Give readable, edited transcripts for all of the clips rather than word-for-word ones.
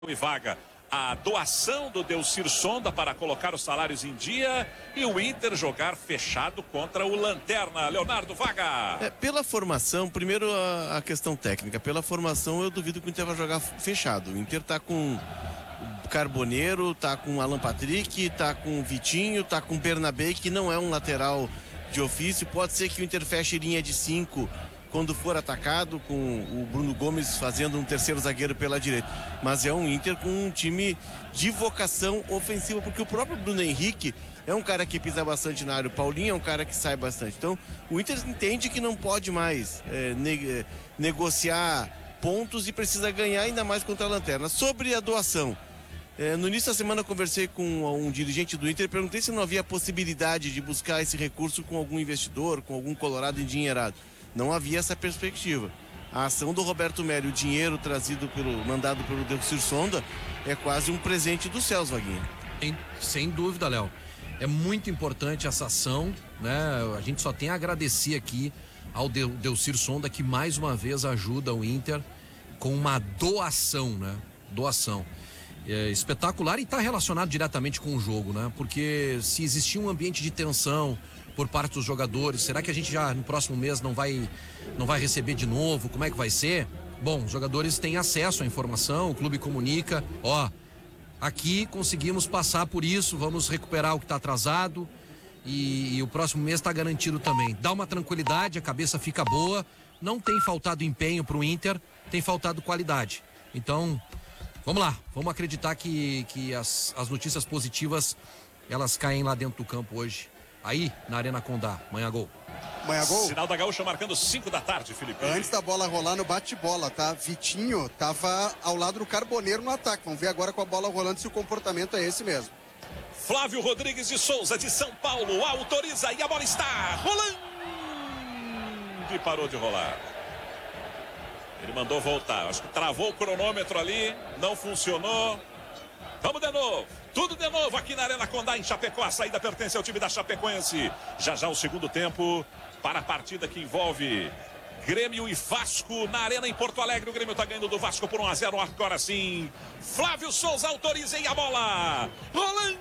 e Vaga, a doação do Delcir Sonda para colocar os salários em dia e o Inter jogar fechado contra o Lanterna. Leonardo Vaga. Pela formação, primeiro a questão técnica, pela formação eu duvido que o Inter vai jogar fechado. O Inter tá com o Carboneiro, tá com o Alan Patrick, tá com o Vitinho, tá com o Bernabé, que não é um lateral de ofício. Pode ser que o Inter feche linha de 5 quando for atacado, com o Bruno Gomes fazendo um terceiro zagueiro pela direita. Mas é um Inter com um time de vocação ofensiva, porque o próprio Bruno Henrique é um cara que pisa bastante na área, o Paulinho é um cara que sai bastante. Então o Inter entende que não pode mais negociar pontos e precisa ganhar, ainda mais contra a Lanterna. Sobre a doação, no início da semana eu conversei com um dirigente do Inter e perguntei se não havia possibilidade de buscar esse recurso com algum investidor, com algum colorado endinheirado. Não havia essa perspectiva. A ação do Roberto Mério, o dinheiro mandado pelo Delcir Sonda, é quase um presente dos céus, Vaguinha. Sem dúvida, Léo. É muito importante essa ação, né? A gente só tem a agradecer aqui ao Delcir Sonda, que mais uma vez ajuda o Inter com uma doação, né? Doação. É espetacular e está relacionado diretamente com o jogo, né? Porque se existir um ambiente de tensão por parte dos jogadores, será que a gente já no próximo mês não vai receber de novo? Como é que vai ser? Bom, os jogadores têm acesso à informação, o clube comunica, aqui conseguimos passar por isso, vamos recuperar o que está atrasado e o próximo mês está garantido também. Dá uma tranquilidade, a cabeça fica boa, não tem faltado empenho para o Inter, tem faltado qualidade. Então, vamos lá, vamos acreditar que as notícias positivas, elas caem lá dentro do campo hoje. Aí, na Arena Condá, Manhã Gol. Manhã Gol. Sinal da Gaúcha marcando 5 da tarde, Felipe. Antes da bola rolar no bate-bola, tá? Vitinho tava ao lado do Carboneiro no ataque. Vamos ver agora com a bola rolando se o comportamento é esse mesmo. Flávio Rodrigues de Souza, de São Paulo, autoriza e a bola está rolando. E parou de rolar. Ele mandou voltar. Acho que travou o cronômetro ali, não funcionou. Vamos de novo. Tudo de novo aqui na Arena Condá, em Chapecó. A saída pertence ao time da Chapecoense. Já o segundo tempo para a partida que envolve Grêmio e Vasco na Arena em Porto Alegre. O Grêmio está ganhando do Vasco por 1-0. Agora sim, Flávio Souza autoriza e a bola rolando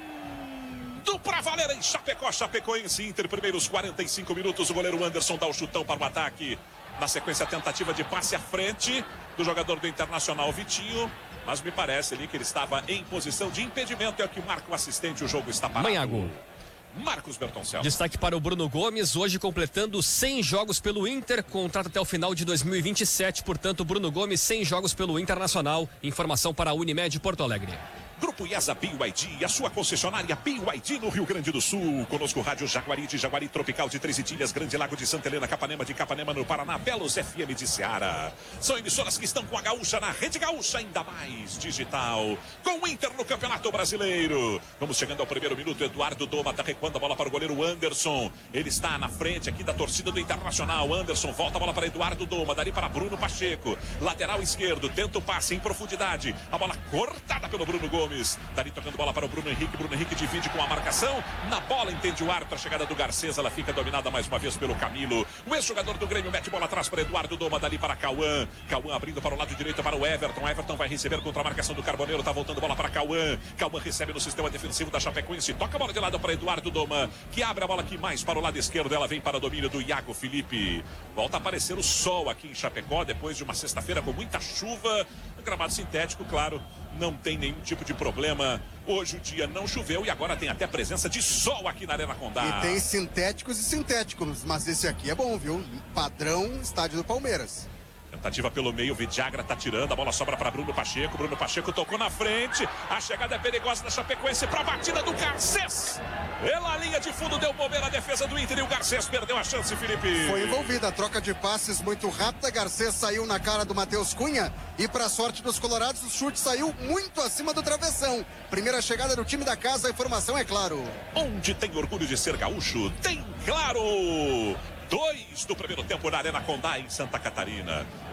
para valer em Chapecó. Chapecoense Inter, primeiros 45 minutos. O goleiro Anderson dá o chutão para o ataque. Na sequência, a tentativa de passe à frente do jogador do Internacional, Vitinho. Mas me parece ali que ele estava em posição de impedimento. É o que marca o assistente, o jogo está parado. Manhã Gol. Marcos Bertoncello. Destaque para o Bruno Gomes, hoje completando 100 jogos pelo Inter, contrato até o final de 2027, portanto, Bruno Gomes, 100 jogos pelo Internacional. Informação para a Unimed Porto Alegre. Grupo IESA BYD, a sua concessionária BYD no Rio Grande do Sul. Conosco Rádio Jaguari de Jaguari, Tropical de Três Itilhas, Grande Lago de Santa Helena, Capanema de Capanema no Paraná, Belos FM de Ceará. São emissoras que estão com a Gaúcha na Rede Gaúcha, ainda mais digital. Com o Inter no Campeonato Brasileiro. Vamos chegando ao primeiro minuto, Eduardo Doma está recuando a bola para o goleiro Anderson. Ele está na frente aqui da torcida do Internacional. Anderson volta a bola para Eduardo Doma, dali para Bruno Pacheco. Lateral esquerdo, tenta o passe em profundidade. A bola cortada pelo Bruno Gomes. Dali tocando bola para o Bruno Henrique divide com a marcação, na bola entende o árbitro, a chegada do Garcês, ela fica dominada mais uma vez pelo Camilo, o ex-jogador do Grêmio mete bola atrás para Eduardo Doma, dali para Cauã abrindo para o lado direito para o Everton vai receber contra a marcação do Carboneiro, tá voltando bola para Cauã recebe no sistema defensivo da Chapecoense, toca a bola de lado para Eduardo Doma, que abre a bola aqui mais para o lado esquerdo, ela vem para o domínio do Iago Felipe, volta a aparecer o sol aqui em Chapecó, depois de uma sexta-feira com muita chuva, gramado sintético, claro, não tem nenhum tipo de problema. Hoje o dia não choveu e agora tem até presença de sol aqui na Arena Condá. E tem sintéticos e sintéticos, mas esse aqui é bom, viu? Padrão estádio do Palmeiras. Tentativa pelo meio, Vidagra tá tirando, a bola sobra para Bruno Pacheco tocou na frente, a chegada é perigosa da Chapecoense para a batida do Garcês. Pela linha de fundo deu bobeira a defesa do Inter e o Garcês perdeu a chance, Felipe. Foi envolvida, a troca de passes muito rápida, Garcês saiu na cara do Matheus Cunha e para sorte dos colorados o chute saiu muito acima do travessão. Primeira chegada do time da casa, a informação é Claro. Onde tem orgulho de ser gaúcho, tem Claro. 2 do primeiro tempo na Arena Condá, em Santa Catarina.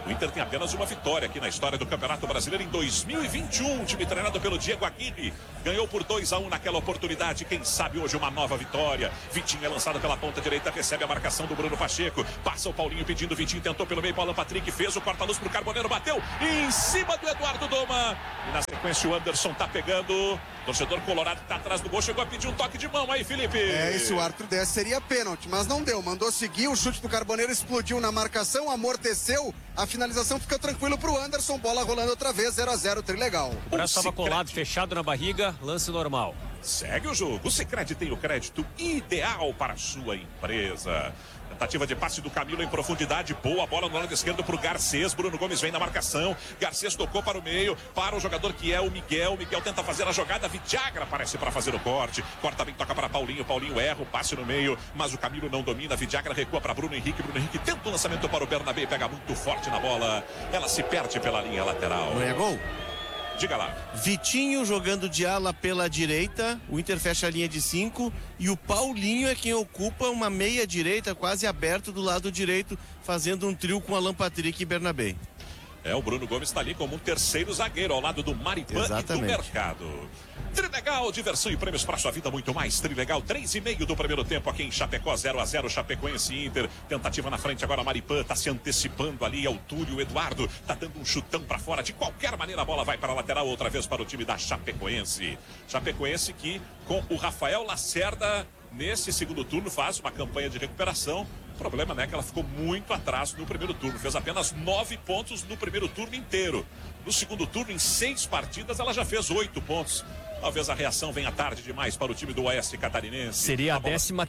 O Inter tem apenas uma vitória aqui na história do Campeonato Brasileiro em 2021. O time treinado pelo Diego Aguirre ganhou por 2-1 naquela oportunidade. Quem sabe hoje uma nova vitória. Vitinho é lançado pela ponta direita, recebe a marcação do Bruno Pacheco. Passa o Paulinho pedindo, Vitinho tentou pelo meio, Alan Patrick fez o corta-luz pro Carboneiro, bateu em cima do Eduardo Doma. E na sequência o Anderson tá pegando. Torcedor colorado que tá atrás do gol, chegou a pedir um toque de mão aí, Felipe. E se o árbitro desse seria pênalti, mas não deu. Mandou seguir, o chute do Carboneiro explodiu na marcação, amorteceu. A finalização fica tranquilo pro Anderson, bola rolando outra vez, 0-0, trilegal. O braço estava colado, fechado na barriga, lance normal. Segue o jogo. O Sicredi tem o crédito ideal para a sua empresa. Tentativa de passe do Camilo em profundidade. Boa bola no lado esquerdo para o Garcês. Bruno Gomes vem na marcação. Garcês tocou para o meio. Para o jogador que é o Miguel. O Miguel tenta fazer a jogada. Vidagra aparece para fazer o corte. Corta bem, toca para Paulinho. Paulinho erra o passe no meio. Mas o Camilo não domina. Vidagra recua para Bruno Henrique. Bruno Henrique tenta o lançamento para o Bernabé. Pega muito forte na bola. Ela se perde pela linha lateral. Não é gol? Diga lá. Vitinho jogando de ala pela direita, o Inter fecha a linha de 5 e o Paulinho é quem ocupa uma meia direita quase aberto do lado direito, fazendo um trio com Alan Patrick e Bernabé. O Bruno Gomes está ali como um terceiro zagueiro ao lado do Maripan e do Mercado. Trilegal, diversão e prêmios para sua vida, muito mais. Trilegal, 3,5 do primeiro tempo aqui em Chapecó, 0-0, Chapecoense e Inter. Tentativa na frente agora, Maripan está se antecipando ali ao Túlio. Eduardo está dando um chutão para fora. De qualquer maneira, a bola vai para a lateral, outra vez para o time da Chapecoense. Chapecoense que, com o Rafael Lacerda, nesse segundo turno, faz uma campanha de recuperação. O problema, né, que ela ficou muito atrás no primeiro turno. Fez apenas 9 pontos no primeiro turno inteiro. No segundo turno, em 6 partidas, ela já fez 8 pontos. Talvez a reação venha tarde demais para o time do Oeste Catarinense. Seria a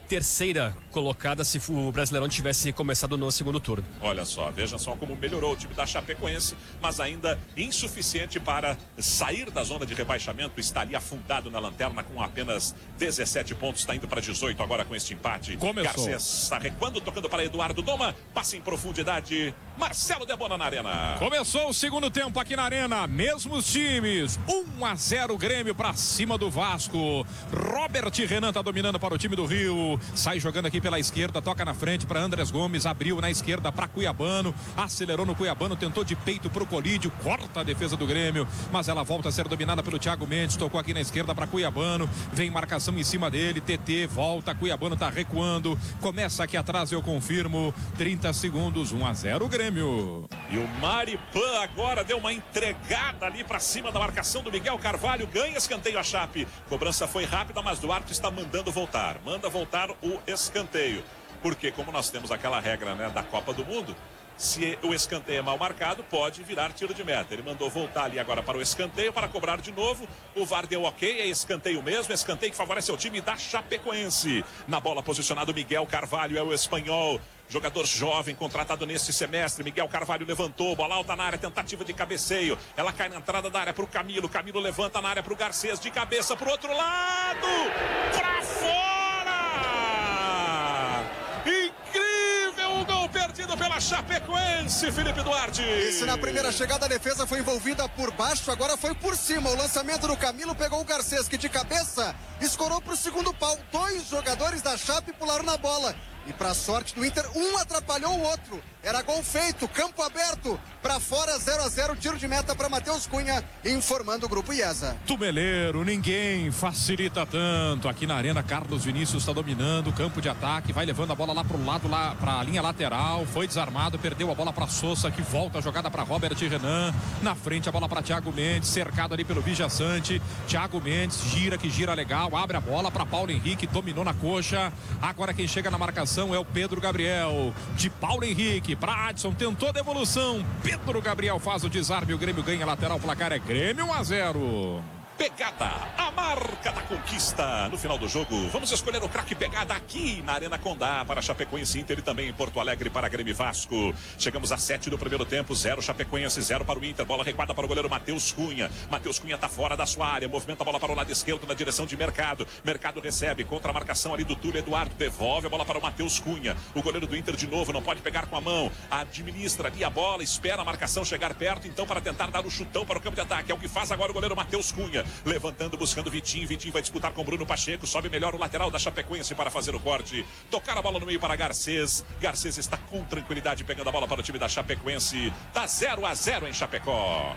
13ª colocada se o Brasileirão tivesse começado no segundo turno. Olha só, veja só como melhorou o time da Chapecoense, mas ainda insuficiente para sair da zona de rebaixamento. Está ali afundado na lanterna com apenas 17 pontos, está indo para 18 agora com este empate. Começou. Garcês está recuando, tocando para Eduardo Doma, passa em profundidade, Marcelo Debona na arena. Começou o segundo tempo aqui na arena, mesmos times, 1-0 Grêmio para cima do Vasco. Robert Renan tá dominando para o time do Rio, sai jogando aqui pela esquerda, toca na frente para Andrés Gomes, abriu na esquerda para Cuiabano, acelerou no Cuiabano, tentou de peito para o Colídio, corta a defesa do Grêmio, mas ela volta a ser dominada pelo Thiago Mendes, tocou aqui na esquerda para Cuiabano, vem marcação em cima dele, TT volta, Cuiabano tá recuando, começa aqui atrás, eu confirmo, 30 segundos, 1-0 Grêmio. E o Maripan agora deu uma entregada ali para cima da marcação do Miguel Carvalho, ganha escanteio a Chape. Cobrança foi rápida, mas Duarte está mandando voltar. Manda voltar o escanteio. Porque como nós temos aquela regra, né, da Copa do Mundo, se o escanteio é mal marcado, pode virar tiro de meta. Ele mandou voltar ali agora para o escanteio para cobrar de novo. O VAR deu ok, é escanteio mesmo. Escanteio que favorece o time da Chapecoense. Na bola posicionado Miguel Carvalho, é o espanhol. Jogador jovem, contratado nesse semestre. Miguel Carvalho levantou, bola alta na área, tentativa de cabeceio. Ela cai na entrada da área para o Camilo. Camilo levanta na área para o Garcês, de cabeça para o outro lado. Para fora! Incrível o gol perdido pela Chapecoense, Felipe Duarte. Isso na primeira chegada, a defesa foi envolvida por baixo, agora foi por cima. O lançamento do Camilo pegou o Garcês, que de cabeça escorou para o segundo pau. 2 jogadores da Chape pularam na bola. E para sorte do Inter, um atrapalhou o outro. Era gol feito, campo aberto. Para fora, 0-0, tiro de meta para Matheus Cunha, informando o grupo IESA. Tumeleiro, ninguém facilita tanto. Aqui na arena, Carlos Vinícius está dominando o campo de ataque, vai levando a bola lá pro lado, lá para a linha lateral. Foi desarmado, perdeu a bola para Sousa, que volta a jogada para Robert Renan. Na frente, a bola para Thiago Mendes, cercado ali pelo Vigia Sante. Thiago Mendes gira, que gira legal, abre a bola para Paulo Henrique, dominou na coxa. Agora quem chega na marcação é o Pedro Gabriel, de Paulo Henrique para Adson, tentou devolução, Pedro Gabriel faz o desarme, o Grêmio ganha lateral, o placar é Grêmio 1-0. Pegada, a marca da conquista no final do jogo. Vamos escolher o craque Pegada aqui na Arena Condá para Chapecoense, Inter e também em Porto Alegre para Grêmio Vasco. Chegamos a 7 do primeiro tempo, 0 Chapecoense, 0 para o Inter. Bola recuada para o goleiro Matheus Cunha. Matheus Cunha está fora da sua área, movimenta a bola para o lado esquerdo na direção de Mercado. Mercado recebe contra a marcação ali do Túlio Eduardo, devolve a bola para o Matheus Cunha. O goleiro do Inter de novo não pode pegar com a mão, administra ali a bola, espera a marcação chegar perto, então para tentar dar o chutão para o campo de ataque. É o que faz agora o goleiro Matheus Cunha. levantando, buscando Vitinho. Vitinho vai disputar com Bruno Pacheco. Sobe melhor o lateral da Chapecoense para fazer o corte. Tocar a bola no meio para Garcês. Garcês está com tranquilidade pegando a bola para o time da Chapecoense. Tá 0-0 em Chapecó.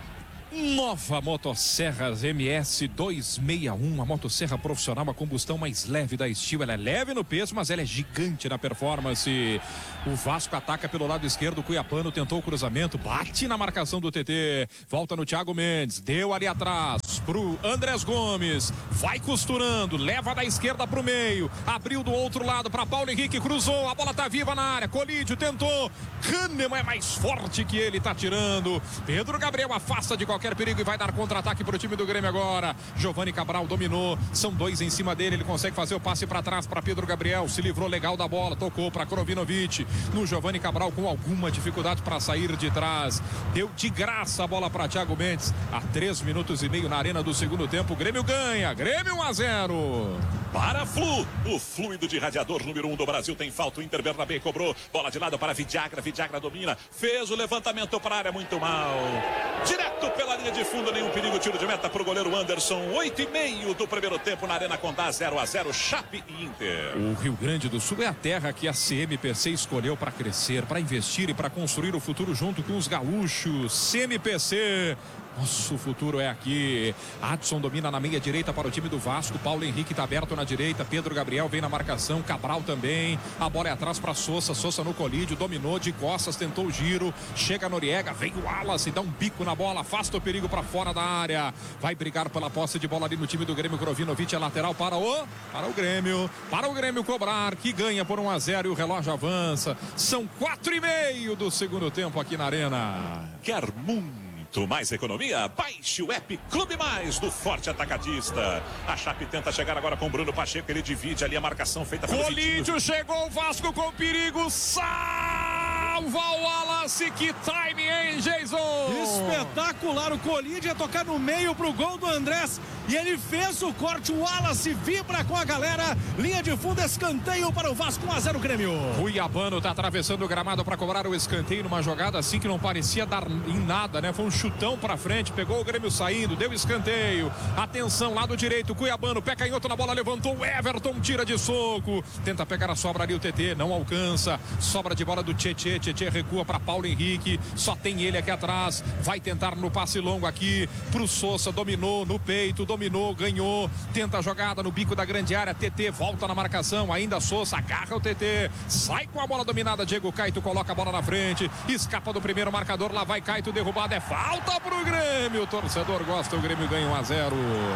Nova Motosserras MS 261, a motosserra profissional, a combustão mais leve da Steel. Ela é leve no peso, mas ela é gigante na performance. O Vasco ataca pelo lado esquerdo, o Cuiabano tentou o cruzamento, bate na marcação do TT, volta no Thiago Mendes, deu ali atrás pro Andrés Gomes, vai costurando, leva da esquerda pro meio, abriu do outro lado para Paulo Henrique, cruzou, a bola tá viva na área, Colídio tentou, Kahneman é mais forte que ele, tá tirando, Pedro Gabriel afasta de qualquer perigo e vai dar contra-ataque para o time do Grêmio agora. Giovani Cabral dominou, são dois em cima dele, ele consegue fazer o passe para trás para Pedro Gabriel, se livrou legal da bola, tocou para Krovinovic, no Giovani Cabral com alguma dificuldade para sair de trás, deu de graça a bola para Thiago Mendes, a 3 minutos e meio na arena do segundo tempo, o Grêmio ganha, Grêmio 1-0. Para Flu, o fluido de radiador número 1 do Brasil, tem falta, o Inter Bernabé cobrou, bola de lado para Vidagra, Vidagra domina, fez o levantamento para a área, muito mal, direto pela linha de fundo, nenhum perigo, tiro de meta para o goleiro Anderson. 8:30 do primeiro tempo na Arena Condá, 0-0, Chape e Inter. O Rio Grande do Sul é a terra que a CMPC escolheu para crescer, para investir e para construir o futuro junto com os gaúchos. CMPC, nosso futuro é aqui. Adson domina na meia direita para o time do Vasco. Paulo Henrique está aberto na direita. Pedro Gabriel vem na marcação. Cabral também. A bola é atrás para Sousa. Sousa no colídio. Dominou de costas. Tentou o giro. Chega Noriega. Vem o Wallace. Dá um bico na bola. Afasta o perigo para fora da área. Vai brigar pela posse de bola ali no time do Grêmio. Krovinovic é lateral para o Grêmio. Para o Grêmio cobrar. Que ganha por 1-0 e o relógio avança. São 4:30 do segundo tempo aqui na Arena. Quer muito mais economia? Baixe o app Clube Mais do Forte Atacadista. A Chape tenta chegar agora com o Bruno Pacheco, ele divide ali a marcação feita pelo Colídio, chegou o Vasco com perigo, salva o Wallace, que time, hein, Jason? Espetacular, o Colídio ia tocar no meio pro gol do Andrés e ele fez o corte, o Wallace vibra com a galera, linha de fundo, escanteio para o Vasco, 1-0 Grêmio. Cuiabano tá atravessando o gramado para cobrar o escanteio numa jogada assim que não parecia dar em nada, né? Foi um chutão para frente, pegou o Grêmio saindo, deu escanteio, atenção, lado direito, Cuiabano, pé canhoto na bola, levantou o Everton, tira de soco, tenta pegar a sobra ali o TT, não alcança, sobra de bola do Tietê recua para Paulo Henrique, só tem ele aqui atrás, vai tentar no passe longo aqui pro Sousa, dominou no peito, dominou, ganhou, tenta a jogada no bico da grande área, TT volta na marcação, ainda Sousa, agarra o TT, sai com a bola dominada, Diego Caito coloca a bola na frente, escapa do primeiro marcador, lá vai Caito, derrubado, é falta pro Grêmio, o torcedor gosta, o Grêmio ganha 1-0.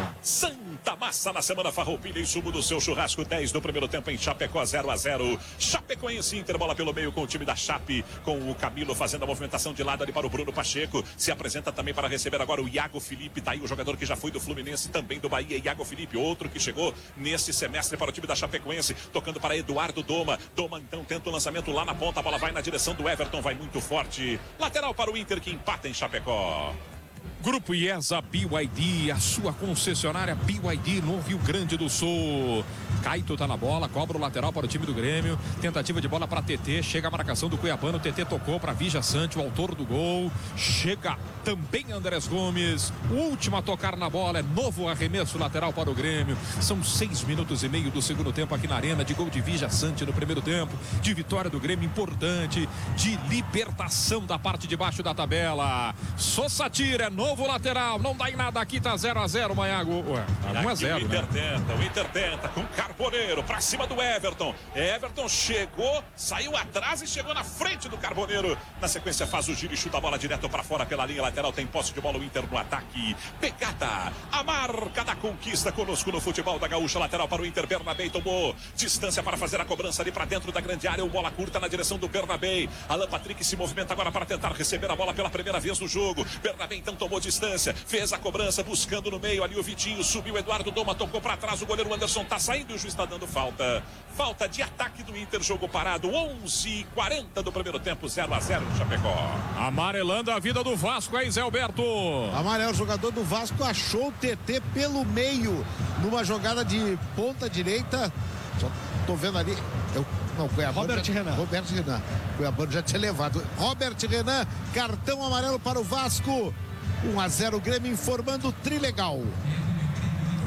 Santa Massa na semana farroupilha, insumo do seu churrasco, 10 do primeiro tempo em Chapecó, 0-0. Chapecoense, Inter, bola pelo meio com o time da Chape, com o Camilo fazendo a movimentação de lado ali para o Bruno Pacheco, se apresenta também para receber agora o Iago Felipe, tá aí o jogador que já foi do Fluminense, também do Bahia, Iago Felipe, outro que chegou nesse semestre para o time da Chapecoense, tocando para Eduardo Doma, então tenta o lançamento lá na ponta, a bola vai na direção do Everton, vai muito forte, lateral para o Inter que empata em Chapecó. Grupo IESA BYD, a sua concessionária BYD no Rio Grande do Sul. Caito tá na bola, cobra o lateral para o time do Grêmio. Tentativa de bola para TT, chega a marcação do Cuiabano. TT tocou para Vija Sante, o autor do gol. Chega também Andrés Gomes. O último a tocar na bola é novo arremesso lateral para o Grêmio. São 6 minutos e meio do segundo tempo aqui na Arena, de gol de Vija Sante no primeiro tempo, de vitória do Grêmio importante, de libertação da parte de baixo da tabela. Sousa tira, é novo lateral, não dá em nada aqui, tá 0-0, Maiago. 1-0, o Inter tenta com Carboneiro pra cima do Everton. Everton chegou, saiu atrás e chegou na frente do Carboneiro. Na sequência faz o giro e chuta a bola direto pra fora pela linha lateral. Tem posse de bola o Inter no ataque. Pegada, a marca da conquista conosco no futebol da Gaúcha. Lateral para o Inter, Bernabé tomou distância para fazer a cobrança ali pra dentro da grande área. O bola curta na direção do Bernabé. Alan Patrick se movimenta agora para tentar receber a bola pela primeira vez no jogo. Bernabé então tomou distância, fez a cobrança, buscando no meio ali o Vitinho, subiu Eduardo Doma, tocou para trás, o goleiro Anderson tá saindo e o juiz está dando falta. Falta de ataque do Inter, jogo parado, 11:40 do primeiro tempo, 0-0 no Chapecó. Amarelando a vida do Vasco aí, Zé Alberto. Amarelo, o jogador do Vasco achou o TT pelo meio, numa jogada de ponta direita, só tô vendo ali, Robert Renan. Cuiabano já tinha levado. Robert Renan, cartão amarelo para o Vasco. 1-0 Grêmio, informando Trilegal.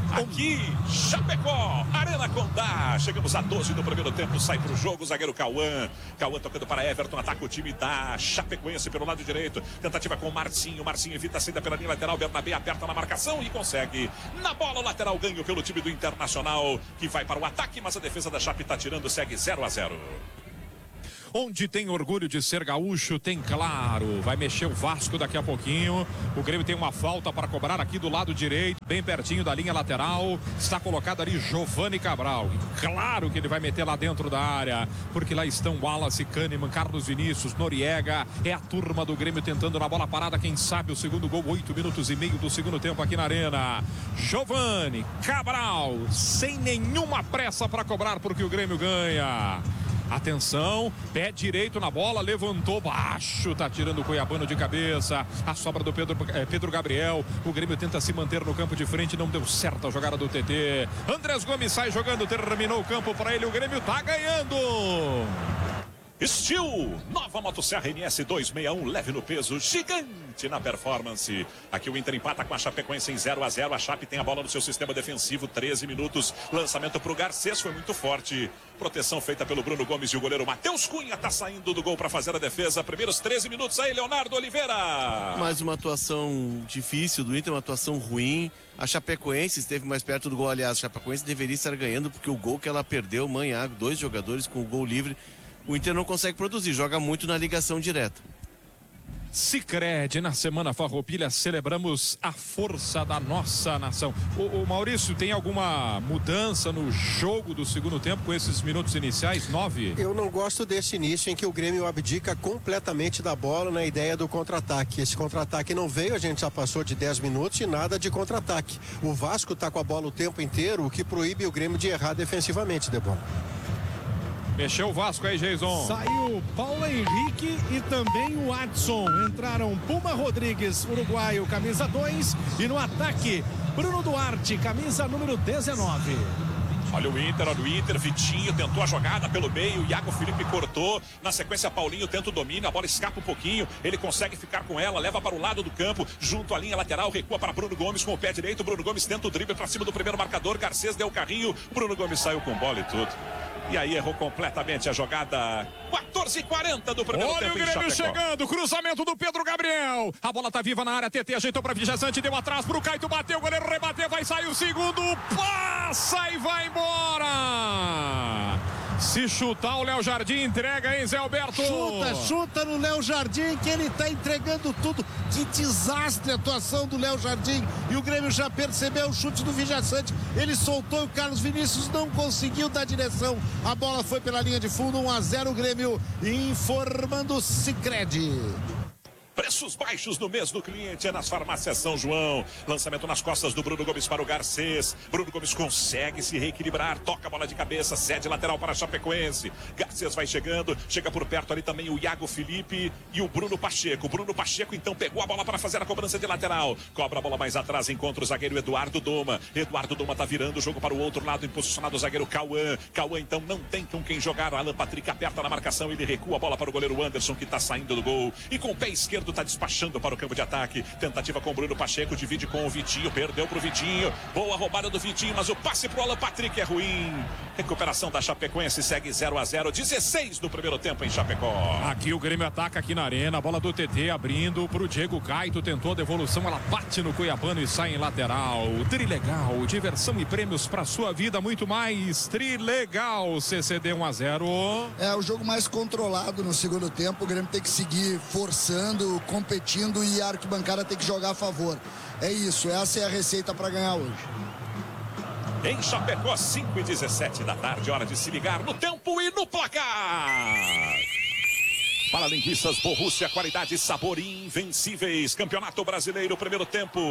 Aqui, Chapecó, Arena Condá. Chegamos a 12 do primeiro tempo, sai pro jogo o zagueiro Cauã. Cauã tocando para Everton, ataca o time da Chapecoense pelo lado direito. Tentativa com o Marcinho. Marcinho evita a saída pela linha lateral. Bernabé aperta na marcação e consegue. Na bola, lateral ganho pelo time do Internacional, que vai para o ataque, mas a defesa da Chape está tirando, segue 0-0. Onde tem orgulho de ser gaúcho, tem Claro. Vai mexer o Vasco daqui a pouquinho. O Grêmio tem uma falta para cobrar aqui do lado direito, bem pertinho da linha lateral. Está colocado ali Giovani Cabral. E claro que ele vai meter lá dentro da área, porque lá estão Wallace, Kahneman, Carlos Vinícius, Noriega. É a turma do Grêmio tentando na bola parada. Quem sabe o segundo gol, 8 minutos e meio do segundo tempo aqui na Arena. Giovani Cabral, sem nenhuma pressa para cobrar, porque o Grêmio ganha. Atenção, pé direito na bola, levantou baixo, tá tirando o Cuiabano de cabeça. A sobra do Pedro Gabriel. O Grêmio tenta se manter no campo de frente, não deu certo a jogada do TT. Andrés Gomes sai jogando, terminou o campo para ele, o Grêmio tá ganhando. Steel, nova Motosserra NS 261, leve no peso, gigante na performance. Aqui o Inter empata com a Chapecoense em 0-0. A Chape tem a bola no seu sistema defensivo, 13 minutos. Lançamento para o Garcês, foi muito forte. Proteção feita pelo Bruno Gomes e o goleiro Matheus Cunha tá saindo do gol para fazer a defesa. Primeiros 13 minutos aí, Leonardo Oliveira. Mais uma atuação difícil do Inter, uma atuação ruim. A Chapecoense esteve mais perto do gol, aliás, a Chapecoense deveria estar ganhando, porque o gol que ela perdeu, Manhago, 2 jogadores com o gol livre. O Inter não consegue produzir, joga muito na ligação direta. Sicredi, na Semana Farroupilha celebramos a força da nossa nação. O Maurício, tem alguma mudança no jogo do segundo tempo com esses minutos iniciais, 9? Eu não gosto desse início em que o Grêmio abdica completamente da bola na ideia do contra-ataque. Esse contra-ataque não veio, a gente já passou de 10 minutos e nada de contra-ataque. O Vasco está com a bola o tempo inteiro, o que proíbe o Grêmio de errar defensivamente, Debola. Mexeu o Vasco aí, Jason. Saiu Paulo Henrique e também o Adson. Entraram Puma Rodrigues, uruguaio, camisa 2. E no ataque, Bruno Duarte, camisa número 19. Olha o Inter, Vitinho tentou a jogada pelo meio, Iago Felipe cortou, na sequência Paulinho tenta o domínio, a bola escapa um pouquinho, ele consegue ficar com ela, leva para o lado do campo, junto à linha lateral, recua para Bruno Gomes com o pé direito, Bruno Gomes tenta o drible para cima do primeiro marcador, Garcês deu o carrinho, Bruno Gomes saiu com bola e tudo. E aí errou completamente a jogada. 14:40 do primeiro tempo. Olha o Grêmio chegando, cruzamento do Pedro Gabriel. A bola tá viva na área, TT ajeitou para Vijaçante, deu atrás pro Caito, bateu, o goleiro rebateu, vai sair o segundo, passa e vai embora. Se chutar o Léo Jardim, entrega, hein, Zé Alberto? Chuta no Léo Jardim, que ele tá entregando tudo. Que desastre a atuação do Léo Jardim. E o Grêmio já percebeu o chute do Vijaçante. Ele soltou e o Carlos Vinícius não conseguiu dar direção. A bola foi pela linha de fundo, 1-0 o Grêmio, informando o Sicredi. Preços baixos no mês do cliente é nas farmácias São João. Lançamento nas costas do Bruno Gomes para o Garcês. Bruno Gomes consegue se reequilibrar, toca a bola de cabeça, cede lateral para a Chapecoense. Garcês vai chegando, chega por perto ali também o Iago Felipe e o Bruno Pacheco. Bruno Pacheco então pegou a bola para fazer a cobrança de lateral. Cobra a bola mais atrás, encontra o zagueiro Eduardo Doma. Eduardo Doma tá virando o jogo para o outro lado, posicionado o zagueiro Cauã. Cauã então não tem com quem jogar. Alan Patrick aperta na marcação, ele recua a bola para o goleiro Anderson, que tá saindo do gol. E com o pé esquerdo tá despachando para o campo de ataque. Tentativa com o Bruno Pacheco, divide com o Vitinho, perdeu pro Vitinho. Boa roubada do Vitinho, mas o passe pro Alan Patrick é ruim. Recuperação da Chapecoense, segue 0-0, 16 do primeiro tempo em Chapecó. Aqui o Grêmio ataca aqui na arena, a bola do TT abrindo pro Diego Caito, tentou a devolução, ela bate no Cuiabano e sai em lateral. Trilegal, diversão e prêmios para sua vida, muito mais. Trilegal, CCD 1-0. É o jogo mais controlado no segundo tempo, o Grêmio tem que seguir forçando, competindo e a arquibancada tem que jogar a favor. É isso, essa é a receita para ganhar hoje. Em Chapecó, 5:17 da tarde, hora de se ligar no tempo e no placar. Para linguiças Borrússia, qualidade e sabor invencíveis. Campeonato Brasileiro, primeiro tempo,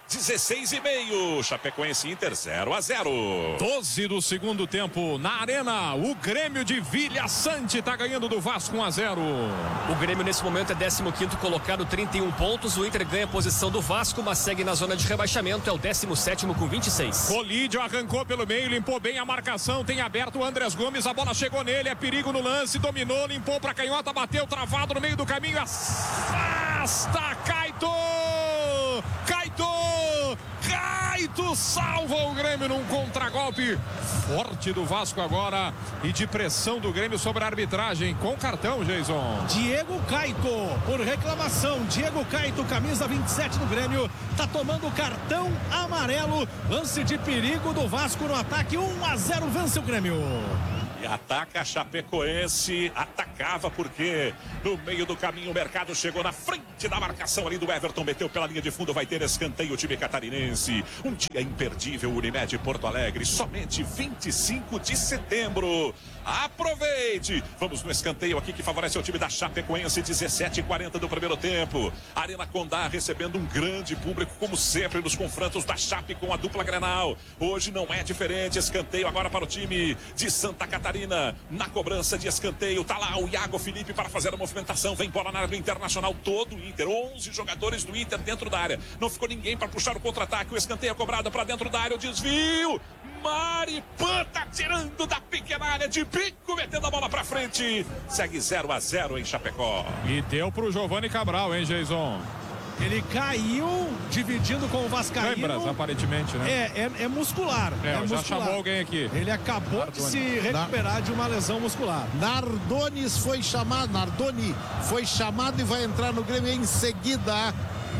16:30. Chapecoense Inter 0-0. 12 do segundo tempo na arena. O Grêmio de Villaçante tá ganhando do Vasco 1-0. O Grêmio nesse momento é 15º colocado, 31 pontos. O Inter ganha a posição do Vasco, mas segue na zona de rebaixamento. É o 17º com 26. Colídio arrancou pelo meio, limpou bem a marcação. Tem aberto o Andrés Gomes, a bola chegou nele, é perigo no lance, dominou, limpou pra canhota, bateu, travado no meio do caminho, afasta Caito! Caito Caíto salva o Grêmio num contragolpe forte do Vasco agora e de pressão do Grêmio sobre a arbitragem com cartão, Jason. Diego Caíto, por reclamação. Diego Caíto, camisa 27 do Grêmio, tá tomando cartão amarelo. Lance de perigo do Vasco no ataque. 1-0, vence o Grêmio. E ataca a Chapecoense, atacava porque no meio do caminho o Mercado chegou na frente da marcação ali do Everton, meteu pela linha de fundo, vai ter escanteio o time catarinense. Um dia imperdível, Unimed Porto Alegre, somente 25 de setembro. Aproveite! Vamos no escanteio aqui que favorece o time da Chapecoense, 17h40 do primeiro tempo. Arena Condá recebendo um grande público, como sempre, nos confrontos da Chape com a dupla Grenal. Hoje não é diferente, escanteio agora para o time de Santa Catarina. Na cobrança de escanteio, tá lá o Iago Felipe para fazer a movimentação. Vem bola na área do Internacional, todo o Inter. 11 jogadores do Inter dentro da área. Não ficou ninguém para puxar o contra-ataque. O escanteio é cobrado para dentro da área, o desvio. Maripan tá tirando da pequena área de bico, metendo a bola pra frente. Segue 0-0 em Chapecó. E deu pro Giovani Cabral, hein, Jason? Ele caiu dividindo com o Vascaíno. Lembras, aparentemente, né? É muscular. Já muscular. chamou alguém aqui. Ele acabou de se recuperar de uma lesão muscular. Nardoni foi chamado e vai entrar no Grêmio em seguida,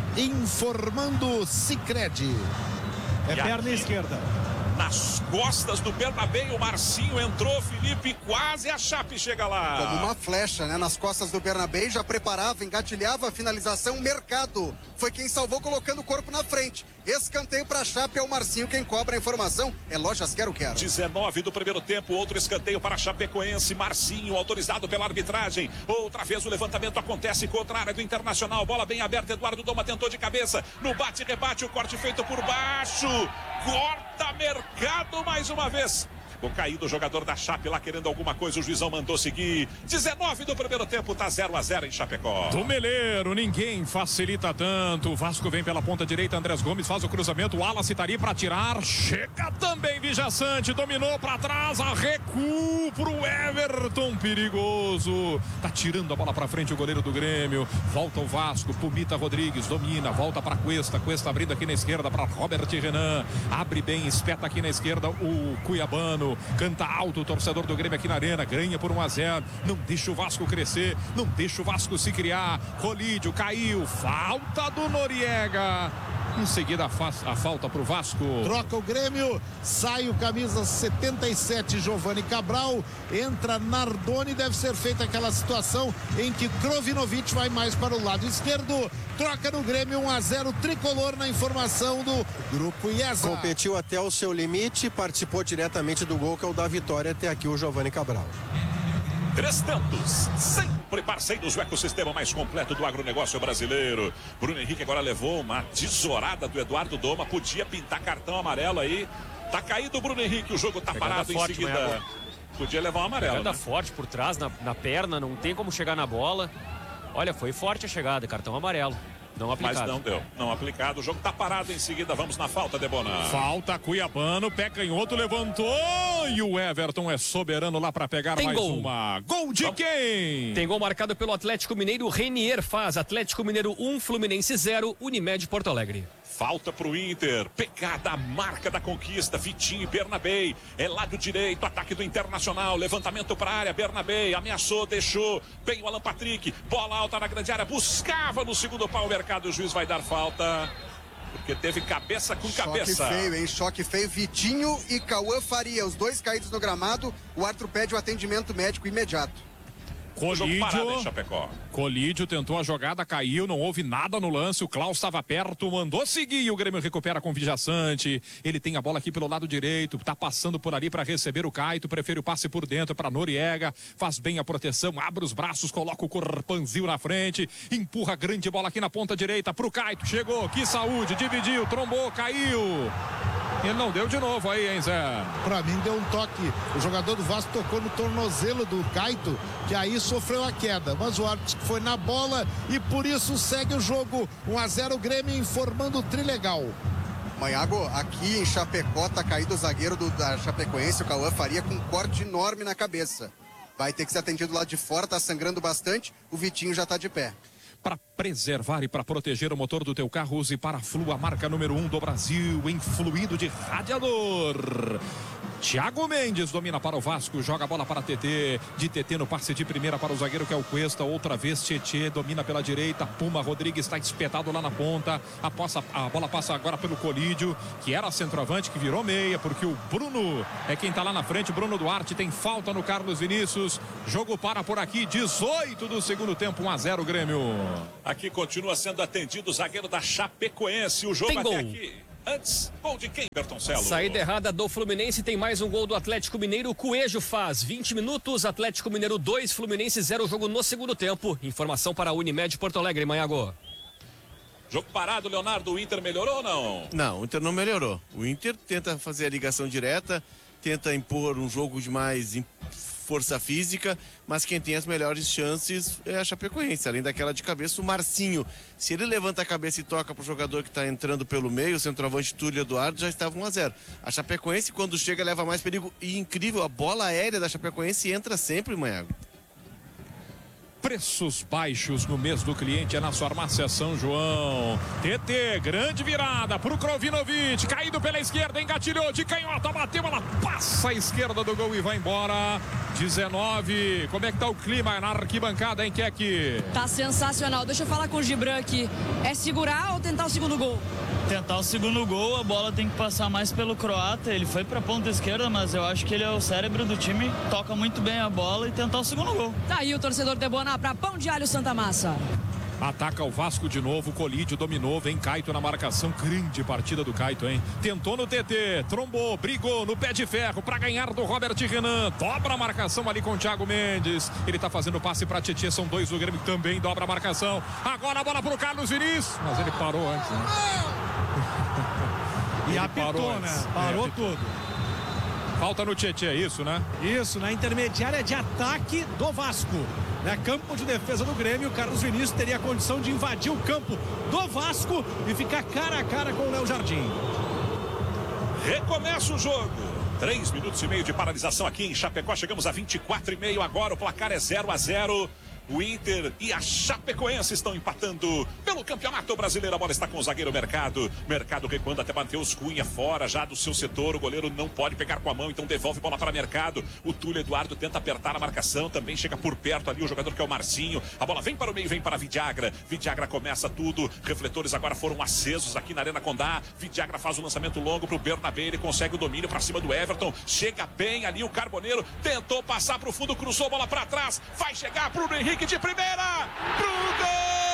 informando Sicredi. É perna esquerda. Nas costas do Bernabéu, o Marcinho entrou, Felipe, quase a Chape chega lá. Como uma flecha, né? Nas costas do Bernabéu, já preparava, engatilhava a finalização. Mercado foi quem salvou, colocando o corpo na frente. Escanteio para a Chape, é o Marcinho quem cobra a informação. É Lojas Quero. 19 do primeiro tempo, outro escanteio para a Chapecoense. Marcinho, autorizado pela arbitragem. Outra vez o levantamento acontece contra a área do Internacional. Bola bem aberta, Eduardo Doma tentou de cabeça. No bate-rebate, o corte feito por baixo. Corta Mercado mais uma vez. Ficou caído o jogador da Chape lá querendo alguma coisa, o juizão mandou seguir. 19 do primeiro tempo, tá 0-0 em Chapecó. Do Meleiro, ninguém facilita tanto. O Vasco vem pela ponta direita, Andrés Gomes faz o cruzamento, o Wallace tá ali pra tirar. Chega também Vijaçante, dominou pra trás, a recuo pro Everton, perigoso. Tá tirando a bola pra frente o goleiro do Grêmio. Volta o Vasco, Pumita Rodrigues, domina, volta pra Cuesta abrindo aqui na esquerda pra Robert Renan. Abre bem, espeta aqui na esquerda o Cuiabano. Canta alto o torcedor do Grêmio aqui na arena, ganha por 1-0, não deixa o Vasco crescer, não deixa o Vasco se criar. Colídio caiu, falta do Noriega. Em seguida a falta pro Vasco. Troca o Grêmio, sai o camisa 77 Giovani Cabral, entra Nardoni, deve ser feita aquela situação em que Krovinovic vai mais para o lado esquerdo. Troca no Grêmio, 1-0 tricolor na informação do Grupo IESA. Competiu até o seu limite, participou diretamente do gol que é o da vitória até aqui, o Giovani Cabral. 3 tantos, sempre parceiros do ecossistema mais completo do agronegócio brasileiro. Bruno Henrique agora levou uma tesourada do Eduardo Doma, podia pintar cartão amarelo aí. Tá caído o Bruno Henrique, o jogo tá parado em seguida. Podia levar um amarelo. Pegada forte por trás, na perna, não tem como chegar na bola. Olha, foi forte a chegada, cartão amarelo. Não aplicado. Mas não deu, não aplicado. O jogo tá parado em seguida. Vamos na falta, Debona. Falta, Cuiabano, pé canhoto, levantou. E o Everton é soberano lá para pegar mais uma. Gol de quem? Tem gol marcado pelo Atlético Mineiro. Renier faz. Atlético Mineiro 1, Fluminense 0, Unimed Porto Alegre. Falta pro Inter, pegada a marca da conquista, Vitinho e Bernabéu, é lado direito, ataque do Internacional, levantamento para a área, Bernabéu ameaçou, deixou, bem o Alan Patrick, bola alta na grande área, buscava no segundo pau o Mercado, o juiz vai dar falta, porque teve cabeça com cabeça. Choque feio, hein? Choque feio, Vitinho e Cauã Faria, os dois caídos no gramado, o árbitro pede o atendimento médico imediato. Colídio tentou a jogada, caiu, não houve nada no lance, o Klaus estava perto, mandou seguir e o Grêmio recupera com o Vijaçante. Ele tem a bola aqui pelo lado direito, tá passando por ali para receber o Caíto, prefere o passe por dentro para Noriega, faz bem a proteção, abre os braços, coloca o corpanzil na frente, empurra a grande bola aqui na ponta direita pro Caíto, chegou, que saúde, dividiu, trombou, caiu. Ele não deu de novo aí, hein, Zé? Pra mim deu um toque. O jogador do Vasco tocou no tornozelo do Caíto, que aí sofreu a queda. Mas o árbitro foi na bola e por isso segue o jogo. 1-0 Grêmio, informando o Trilegal. Maiago, aqui em Chapecó tá caído o zagueiro da Chapecoense, o Cauã Faria, com um corte enorme na cabeça. Vai ter que ser atendido lá de fora, tá sangrando bastante. O Vitinho já tá de pé. Para preservar e para proteger o motor do teu carro, use Paraflu, a marca número 1 do Brasil em fluido de radiador. Thiago Mendes domina para o Vasco, joga a bola para TT, de TT no passe de primeira para o zagueiro que é o Cuesta, outra vez Tietê, domina pela direita, Puma Rodrigues está espetado lá na ponta, a bola passa agora pelo Colídio, que era centroavante, que virou meia, porque o Bruno é quem está lá na frente, Bruno Duarte, tem falta no Carlos Vinícius, jogo para por aqui, 18 do segundo tempo, 1-0 Grêmio. Aqui continua sendo atendido o zagueiro da Chapecoense, o jogo Tem até gol. aqui. Antes, gol de quem, Bertoncello? Saída errada do Fluminense, tem mais um gol do Atlético Mineiro, o Coelho faz 20 minutos, Atlético Mineiro 2, Fluminense 0, jogo no segundo tempo. Informação para a Unimed Porto Alegre, Manhago. Jogo parado, Leonardo, o Inter melhorou ou não? Não, o Inter não melhorou. O Inter tenta fazer a ligação direta, tenta impor um jogo de mais força física, mas quem tem as melhores chances é a Chapecoense, além daquela de cabeça, o Marcinho. Se ele levanta a cabeça e toca pro jogador que está entrando pelo meio, o centroavante Túlio Eduardo, já estava 1-0. A Chapecoense, quando chega, leva mais perigo. E incrível, a bola aérea da Chapecoense entra sempre, Manhago. Preços baixos no mês do cliente é na sua farmácia São João. TT, grande virada pro Krovinovic, caído pela esquerda, engatilhou de canhota, bateu, ela passa a esquerda do gol e vai embora. 19, como é que tá o clima na arquibancada, hein, Keck? Tá sensacional, deixa eu falar com o Gibran aqui. É segurar ou tentar o segundo gol? Tentar o segundo gol, a bola tem que passar mais pelo croata, ele foi pra ponta esquerda, mas eu acho que ele é o cérebro do time, toca muito bem a bola e tentar o segundo gol. Tá aí o torcedor de Boná pra Pão de Alho Santa Massa. Ataca o Vasco de novo, Colídio dominou, vem Caito na marcação, grande partida do Caito, hein? Tentou no TT, trombou, brigou no pé de ferro para ganhar do Robert Renan, dobra a marcação ali com o Thiago Mendes, ele tá fazendo passe para Tietê, são dois do Grêmio, também dobra a marcação, agora a bola pro Carlos Vinícius, mas ele parou antes, né? E ele apitou, né? Parou tudo. Falta no Tietê, é isso, né? Isso, na intermediária de ataque do Vasco. Campo de defesa do Grêmio, Carlos Vinícius teria a condição de invadir o campo do Vasco e ficar cara a cara com o Léo Jardim. Recomeça o jogo. 3 minutos e meio de paralisação aqui em Chapecó. Chegamos a 24,5 agora. O placar é 0-0. O Inter e a Chapecoense estão empatando pelo Campeonato Brasileiro. A bola está com o zagueiro Mercado. Mercado recuando até Matheus Cunha fora já do seu setor. O goleiro não pode pegar com a mão, então devolve bola para Mercado. O Túlio Eduardo tenta apertar a marcação. Também chega por perto ali o jogador que é o Marcinho. A bola vem para o meio, vem para Vidiagra. Vidiagra começa tudo. Refletores agora foram acesos aqui na Arena Condá. Vidiagra faz o lançamento longo para o Bernabé. Ele consegue o domínio para cima do Everton. Chega bem ali o Carboneiro. Tentou passar para o fundo, cruzou a bola para trás. Vai chegar Bruno Henrique de primeira, pro gol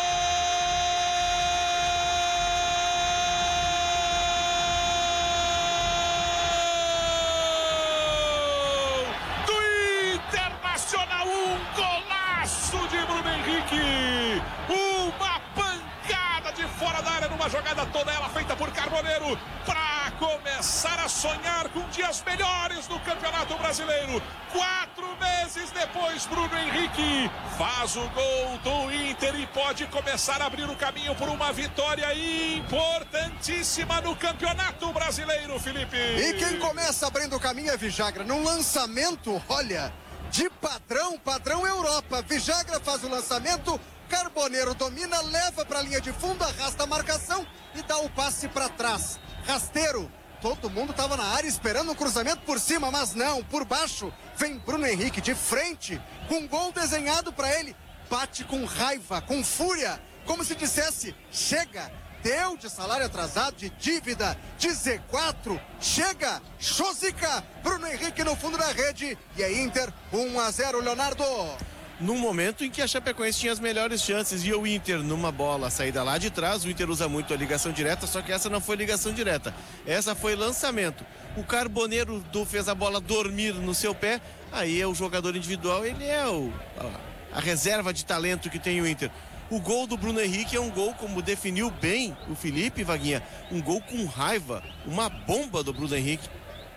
do Internacional, golaço de Bruno Henrique, uma pancada de fora da área numa jogada toda ela feita por Carboneiro para começar a sonhar com dias melhores no Campeonato Brasileiro. 4 meses depois, Bruno Henrique faz o gol do Inter e pode começar a abrir o caminho por uma vitória importantíssima no Campeonato Brasileiro, Felipe. E quem começa abrindo o caminho é Vidiagra. Num lançamento, olha, de padrão Europa. Vidiagra faz o lançamento, Carboneiro domina, leva para a linha de fundo, arrasta a marcação e dá o passe para trás. Rasteiro. Todo mundo estava na área esperando um cruzamento por cima, mas não, por baixo vem Bruno Henrique de frente, com um gol desenhado para ele, bate com raiva, com fúria, como se dissesse, chega, deu de salário atrasado, de dívida, de Z4, chega, Chosica, Bruno Henrique no fundo da rede, e é Inter 1-0, Leonardo. Num momento em que a Chapecoense tinha as melhores chances e o Inter numa bola saída lá de trás, o Inter usa muito a ligação direta, só que essa não foi ligação direta, essa foi lançamento. O Carboneiro fez a bola dormir no seu pé, aí é o jogador individual, ele é a reserva de talento que tem o Inter. O gol do Bruno Henrique é um gol, como definiu bem o Felipe, Vaguinha, um gol com raiva, uma bomba do Bruno Henrique.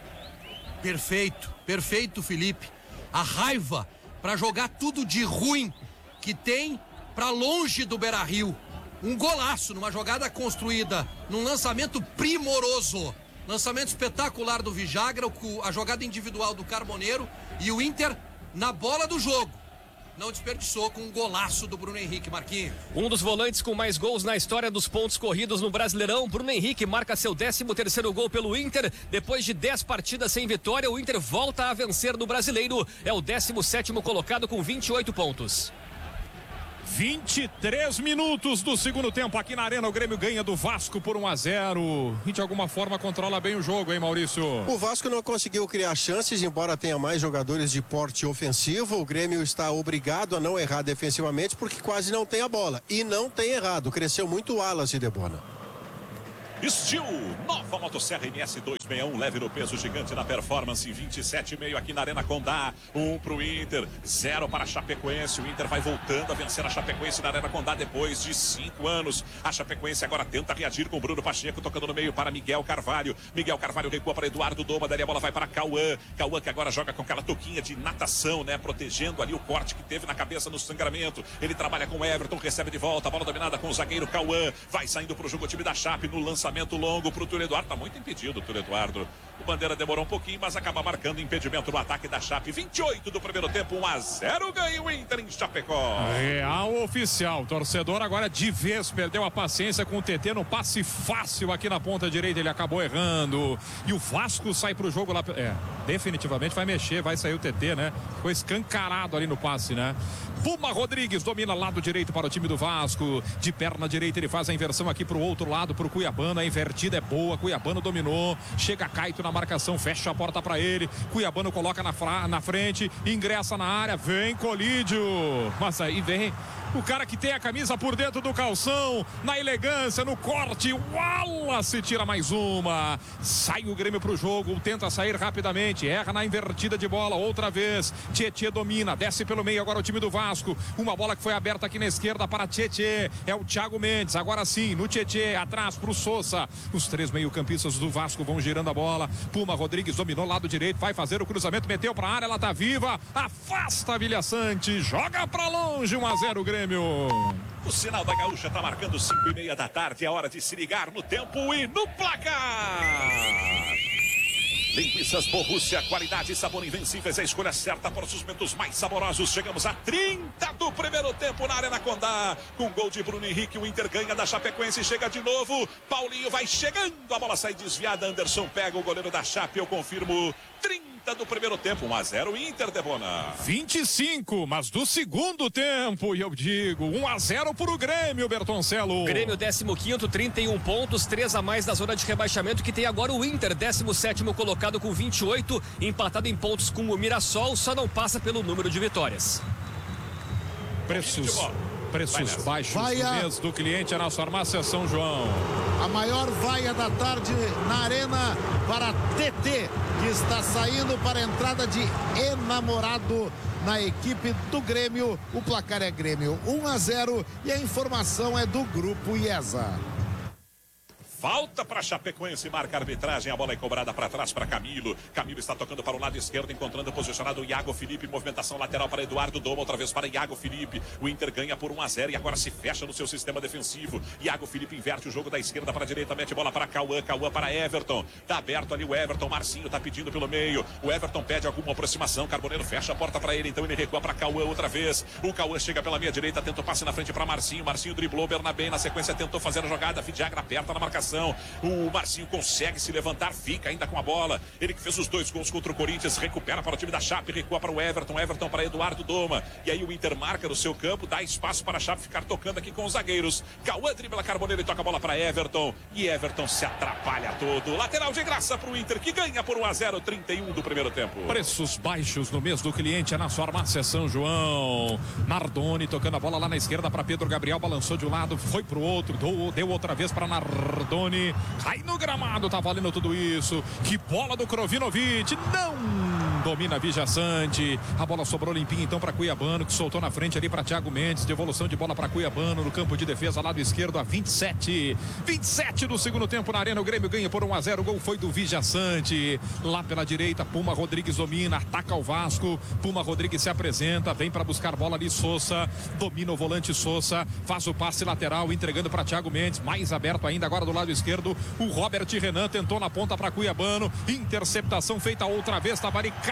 Perfeito, Felipe. A raiva para jogar tudo de ruim que tem para longe do Beira-Rio. Um golaço numa jogada construída num lançamento primoroso. Lançamento espetacular do Vidiagra, a jogada individual do Carboneiro e o Inter na bola do jogo. não desperdiçou com um golaço do Bruno Henrique, Marquinhos. Um dos volantes com mais gols na história dos pontos corridos no Brasileirão, Bruno Henrique marca seu 13º gol pelo Inter. Depois de 10 partidas sem vitória, o Inter volta a vencer no Brasileiro. É o 17º colocado com 28 pontos. 23 minutos do segundo tempo aqui na Arena. O Grêmio ganha do Vasco por 1-0 e de alguma forma controla bem o jogo, hein, Maurício? O Vasco não conseguiu criar chances, embora tenha mais jogadores de porte ofensivo. O Grêmio está obrigado a não errar defensivamente porque quase não tem a bola. E não tem errado, cresceu muito o Wallace, Debona. Steel, nova motosserra MS 261, leve no peso, gigante na performance, 27,5 aqui na Arena Condá, 1 pro Inter, 0 para a Chapecoense. O Inter vai voltando a vencer a Chapecoense na Arena Condá depois de 5 anos. A Chapecoense agora tenta reagir com Bruno Pacheco, tocando no meio para Miguel Carvalho. Miguel Carvalho recua para Eduardo Doma, daí a bola vai para Cauã. Cauã que agora joga com aquela toquinha de natação, né, protegendo ali o corte que teve na cabeça no sangramento. Ele trabalha com o Everton, recebe de volta, a bola dominada com o zagueiro Cauã. Vai saindo pro jogo o time da Chape no lançamento longo pro Túlio Eduardo, tá muito impedido o Túlio Eduardo. O Bandeira demorou um pouquinho, mas acaba marcando impedimento no ataque da Chape. 28 do primeiro tempo, 1-0, ganha o Inter em Chapecó. Real oficial, torcedor agora de vez perdeu a paciência com o TT no passe fácil aqui na ponta direita, ele acabou errando. E o Vasco sai pro jogo lá, definitivamente vai mexer, vai sair o TT, né? Ficou escancarado ali no passe, né? Puma Rodrigues domina lado direito para o time do Vasco, de perna direita ele faz a inversão aqui pro outro lado, pro Cuiabano, a invertida é boa, Cuiabano dominou, chega Caito na marcação, fecha a porta para ele, Cuiabano coloca na frente, ingressa na área, vem Colídio, mas aí vem o cara que tem a camisa por dentro do calção, na elegância, no corte, Wallace tira mais uma, sai o Grêmio pro jogo, tenta sair rapidamente, erra na invertida de bola, outra vez, Tietê domina, desce pelo meio agora o time do Vasco, uma bola que foi aberta aqui na esquerda para Tietê, é o Thiago Mendes, agora sim, no Tietê, atrás pro Sousa, os 3 meio-campistas do Vasco vão girando a bola, Puma Rodrigues dominou lado direito, vai fazer o cruzamento, meteu pra área, ela tá viva, afasta a Vilha Sante, joga pra longe, 1-0 Grêmio. O sinal da Gaúcha tá marcando 5:30 da tarde, é hora de se ligar no tempo e no placar. Linguiças Borrússia, qualidade e sabor invencíveis, a escolha certa para os sustentos mais saborosos. Chegamos a 30 do primeiro tempo na Arena Condá. Com gol de Bruno Henrique, o Inter ganha da Chapecoense, chega de novo. Paulinho vai chegando, a bola sai desviada. Anderson pega o goleiro da Chape, eu confirmo. 30 do primeiro tempo, 1-0 Inter, Debona. 25, mas do segundo tempo, e eu digo, 1-0 pro Grêmio, Bertoncello. Grêmio 15º, 31 pontos, 3 a mais da zona de rebaixamento, que tem agora o Inter, 17º colocado com 28, empatado em pontos com o Mirassol, só não passa pelo número de vitórias. Preços baixos do mês do cliente é na farmácia São João. A maior vaia da tarde na Arena para TT, que está saindo para a entrada de enamorado na equipe do Grêmio. O placar é Grêmio 1-0 e a informação é do Grupo IESA. Falta para Chapecoense, marca a arbitragem, a bola é cobrada para trás para Camilo. Camilo está tocando para o lado esquerdo, encontrando posicionado o Iago Felipe, movimentação lateral para Eduardo Doma, outra vez para Iago Felipe. O Inter ganha por 1-0 e agora se fecha no seu sistema defensivo. Iago Felipe inverte o jogo da esquerda para a direita, mete bola para Cauã, Cauã para Everton. Tá aberto ali o Everton, Marcinho tá pedindo pelo meio. O Everton pede alguma aproximação, Carboneiro fecha a porta para ele, então ele recua para Cauã outra vez. O Cauã chega pela meia direita, tenta o passe na frente para Marcinho. Marcinho driblou, Bernabé na sequência tentou fazer a jogada, Vidagra aperta na marcação. O Marcinho consegue se levantar, fica ainda com a bola. Ele que fez os 2 gols contra o Corinthians, recupera para o time da Chape, recua para o Everton, Everton para Eduardo Doma. E aí o Inter marca no seu campo, dá espaço para a Chape ficar tocando aqui com os zagueiros. Cauã dribla Carboneiro e toca a bola para Everton. E Everton se atrapalha todo. Lateral de graça para o Inter, que ganha por 1-0, 31 do primeiro tempo. Preços baixos no mês do cliente é na farmácia São João. Nardoni tocando a bola lá na esquerda para Pedro Gabriel, balançou de um lado, foi pro outro, deu outra vez para Nardoni. Cai no gramado, tá valendo tudo isso. Que bola do Krovinovic, não domina Vijaçante. A bola sobrou limpinha então para Cuiabano, que soltou na frente ali para Thiago Mendes. Devolução de bola para Cuiabano no campo de defesa, lado esquerdo, a 27 do segundo tempo na Arena. O Grêmio ganha por 1-0. O gol foi do Vijaçante. Lá pela direita, Puma Rodrigues domina, ataca o Vasco. Puma Rodrigues se apresenta, vem para buscar bola ali. Sousa domina o volante Sousa, faz o passe lateral, entregando para Thiago Mendes. Mais aberto ainda agora do lado esquerdo. O Robert Renan tentou na ponta para Cuiabano. Interceptação feita outra vez. Tavari cai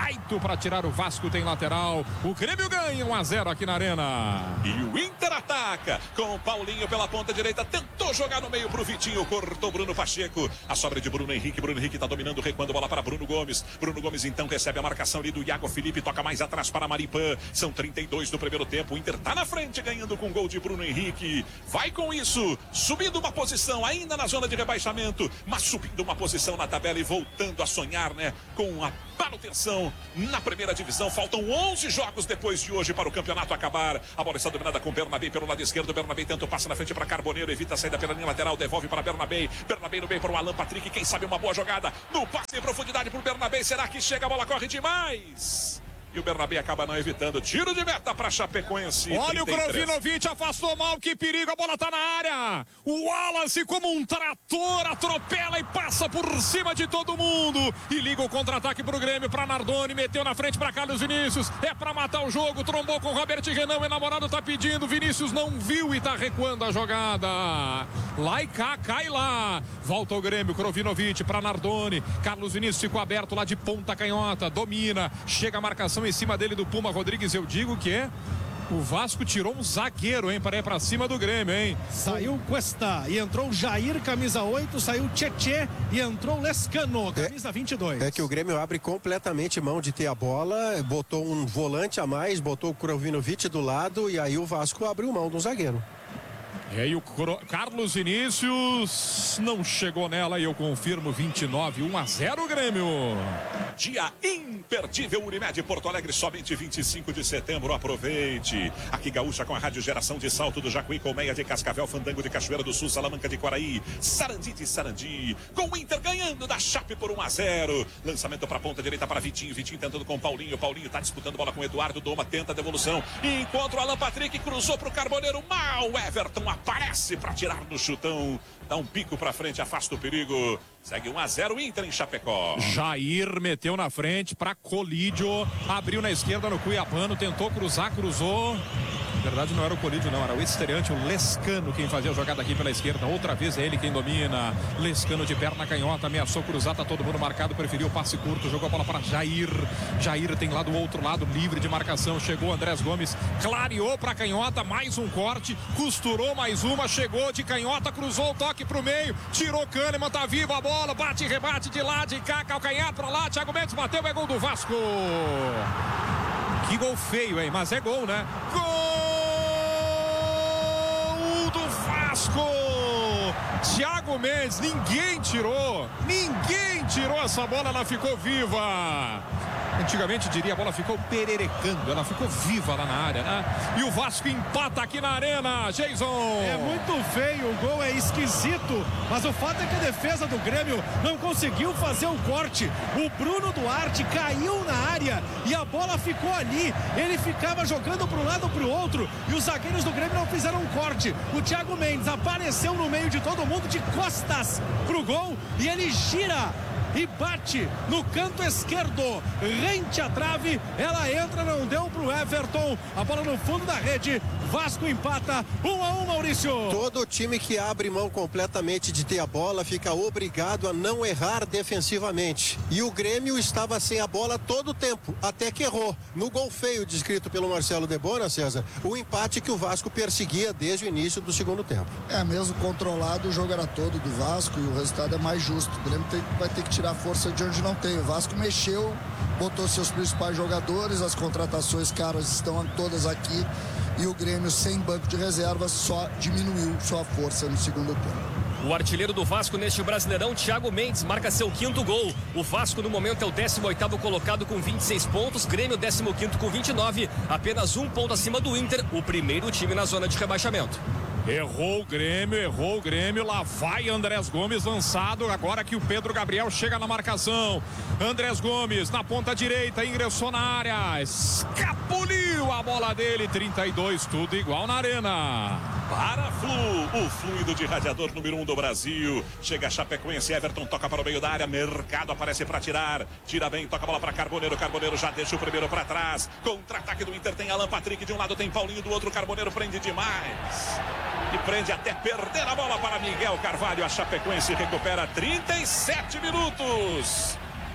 Gaito para tirar o Vasco, tem lateral. O Grêmio ganha 1-0 aqui na Arena. E o Inter ataca com o Paulinho pela ponta direita. Tentou jogar no meio pro Vitinho. Cortou Bruno Pacheco. A sobra de Bruno Henrique. Bruno Henrique tá dominando, recuando bola para Bruno Gomes. Bruno Gomes então recebe a marcação ali do Iago Felipe. Toca mais atrás para Maripã. São 32 do primeiro tempo. O Inter tá na frente, ganhando com gol de Bruno Henrique. Vai com isso, subindo uma posição ainda na zona de rebaixamento, mas subindo uma posição na tabela e voltando a sonhar, né, com a manutenção na primeira divisão. Faltam 11 jogos depois de hoje para o campeonato acabar. A bola está dominada com Bernabé pelo lado esquerdo. Bernabé tenta o passe na frente para Carboneiro, evita a saída pela linha lateral, devolve para Bernabé. Bernabé no meio para o Alan Patrick. Quem sabe uma boa jogada no passe em profundidade para o Bernabé. Será que chega? A bola corre demais. E o Bernabé acaba não evitando. Tiro de meta para Chapecoense. Olha 33. o Krovinovic, afastou mal, que perigo, a bola tá na área. O Wallace, como um trator, atropela e passa por cima de todo mundo. E liga o contra-ataque pro Grêmio, pra Nardoni, meteu na frente pra Carlos Vinícius. É pra matar o jogo, trombou com o Robert Renan, o enamorado tá pedindo. Vinícius não viu e tá recuando a jogada. Lá e cá, cai lá. Volta o Grêmio, Krovinovic pra Nardoni. Carlos Vinícius ficou aberto lá de ponta canhota, domina, chega a marcação em cima dele do Puma Rodrigues. Eu digo que o Vasco tirou um zagueiro, hein, para ir pra cima do Grêmio, hein. Saiu Cuesta e entrou Jair, camisa 8, saiu Tchê e entrou Lescano, camisa 22. É que o Grêmio abre completamente mão de ter a bola, botou um volante a mais, botou o Krovinovic do lado e aí o Vasco abriu mão do zagueiro. E aí o Carlos Vinícius não chegou nela e eu confirmo 29, 1-0 o Grêmio. Dia imperdível Unimed Porto Alegre, somente 25 de setembro, aproveite. Aqui Gaúcha com a Rádio Geração de Salto do Jacuí, Colmeia de Cascavel, Fandango de Cachoeira do Sul, Salamanca de Quaraí, Sarandi de Sarandi, com o Inter ganhando da Chape por 1-0. Lançamento para a ponta direita para Vitinho, Vitinho tentando com Paulinho, Paulinho tá disputando bola com Eduardo, Doma tenta a devolução, encontra o Alan Patrick, cruzou pro Carboneiro, mal, Everton aparece para tirar no chutão, dá um pico para frente, afasta o perigo. Segue 1-0 Inter em Chapecó. Jair meteu na frente para Colídio, abriu na esquerda no Cuiabano, tentou cruzar, cruzou. Na verdade não era o Colídio não, era o estreante, o Lescano quem fazia a jogada aqui pela esquerda. Outra vez é ele quem domina. Lescano de perna canhota, ameaçou cruzar, tá todo mundo marcado, preferiu o passe curto, jogou a bola para Jair. Jair tem lá do outro lado, livre de marcação, chegou Andrés Gomes, clareou para canhota, mais um corte, costurou mais uma, chegou de canhota, cruzou o toque pro meio, tirou Kahneman, tá vivo a bola, bate e rebate de lá, de cá, calcanhar pra lá, Thiago Mendes bateu, é gol do Vasco. Que gol feio, hein? Mas é gol, né? Gol do Vasco! Thiago Mendes, ninguém tirou essa bola, ela ficou viva. Antigamente diria, a bola ficou pererecando, ela ficou viva lá na área, né? E o Vasco empata aqui na Arena, Jason. É muito feio, o gol é esquisito, mas o fato é que a defesa do Grêmio não conseguiu fazer o corte. O Bruno Duarte caiu na área e a bola ficou ali. Ele ficava jogando para um lado para o outro e os zagueiros do Grêmio não fizeram um corte. O Thiago Mendes apareceu no meio de todo mundo de costas pro gol e ele gira e bate no canto esquerdo, rente à trave, ela entra, não deu pro Everton, a bola no fundo da rede, Vasco empata, 1-1, Maurício. Todo time que abre mão completamente de ter a bola fica obrigado a não errar defensivamente, e o Grêmio estava sem a bola todo o tempo, até que errou, no gol feio descrito pelo Marcelo Debona, César, o empate que o Vasco perseguia desde o início do segundo tempo. É mesmo controlado, o jogo era todo do Vasco e o resultado é mais justo, o Grêmio vai ter que tirar a força de onde não tem. O Vasco mexeu, botou seus principais jogadores, as contratações caras estão todas aqui e o Grêmio sem banco de reservas só diminuiu sua força no segundo tempo. O artilheiro do Vasco neste Brasileirão, Thiago Mendes, marca seu 5º gol. O Vasco no momento é o 18º colocado com 26 pontos, Grêmio 15º com 29, apenas um ponto acima do Inter, o primeiro time na zona de rebaixamento. Errou o Grêmio, lá vai Andrés Gomes lançado, agora que o Pedro Gabriel chega na marcação. Andrés Gomes na ponta direita, ingressou na área, escapuliu a bola dele, 32, tudo igual na Arena. Para o fluido de radiador número 1 do Brasil. Chega a Chapecoense, Everton toca para o meio da área, Mercado aparece para tirar, tira bem, toca a bola para Carboneiro, Carboneiro já deixa o primeiro para trás, contra-ataque do Inter, tem Alan Patrick de um lado, tem Paulinho do outro, Carboneiro prende demais. E prende até perder a bola para Miguel Carvalho. A Chapecoense recupera 37 minutos.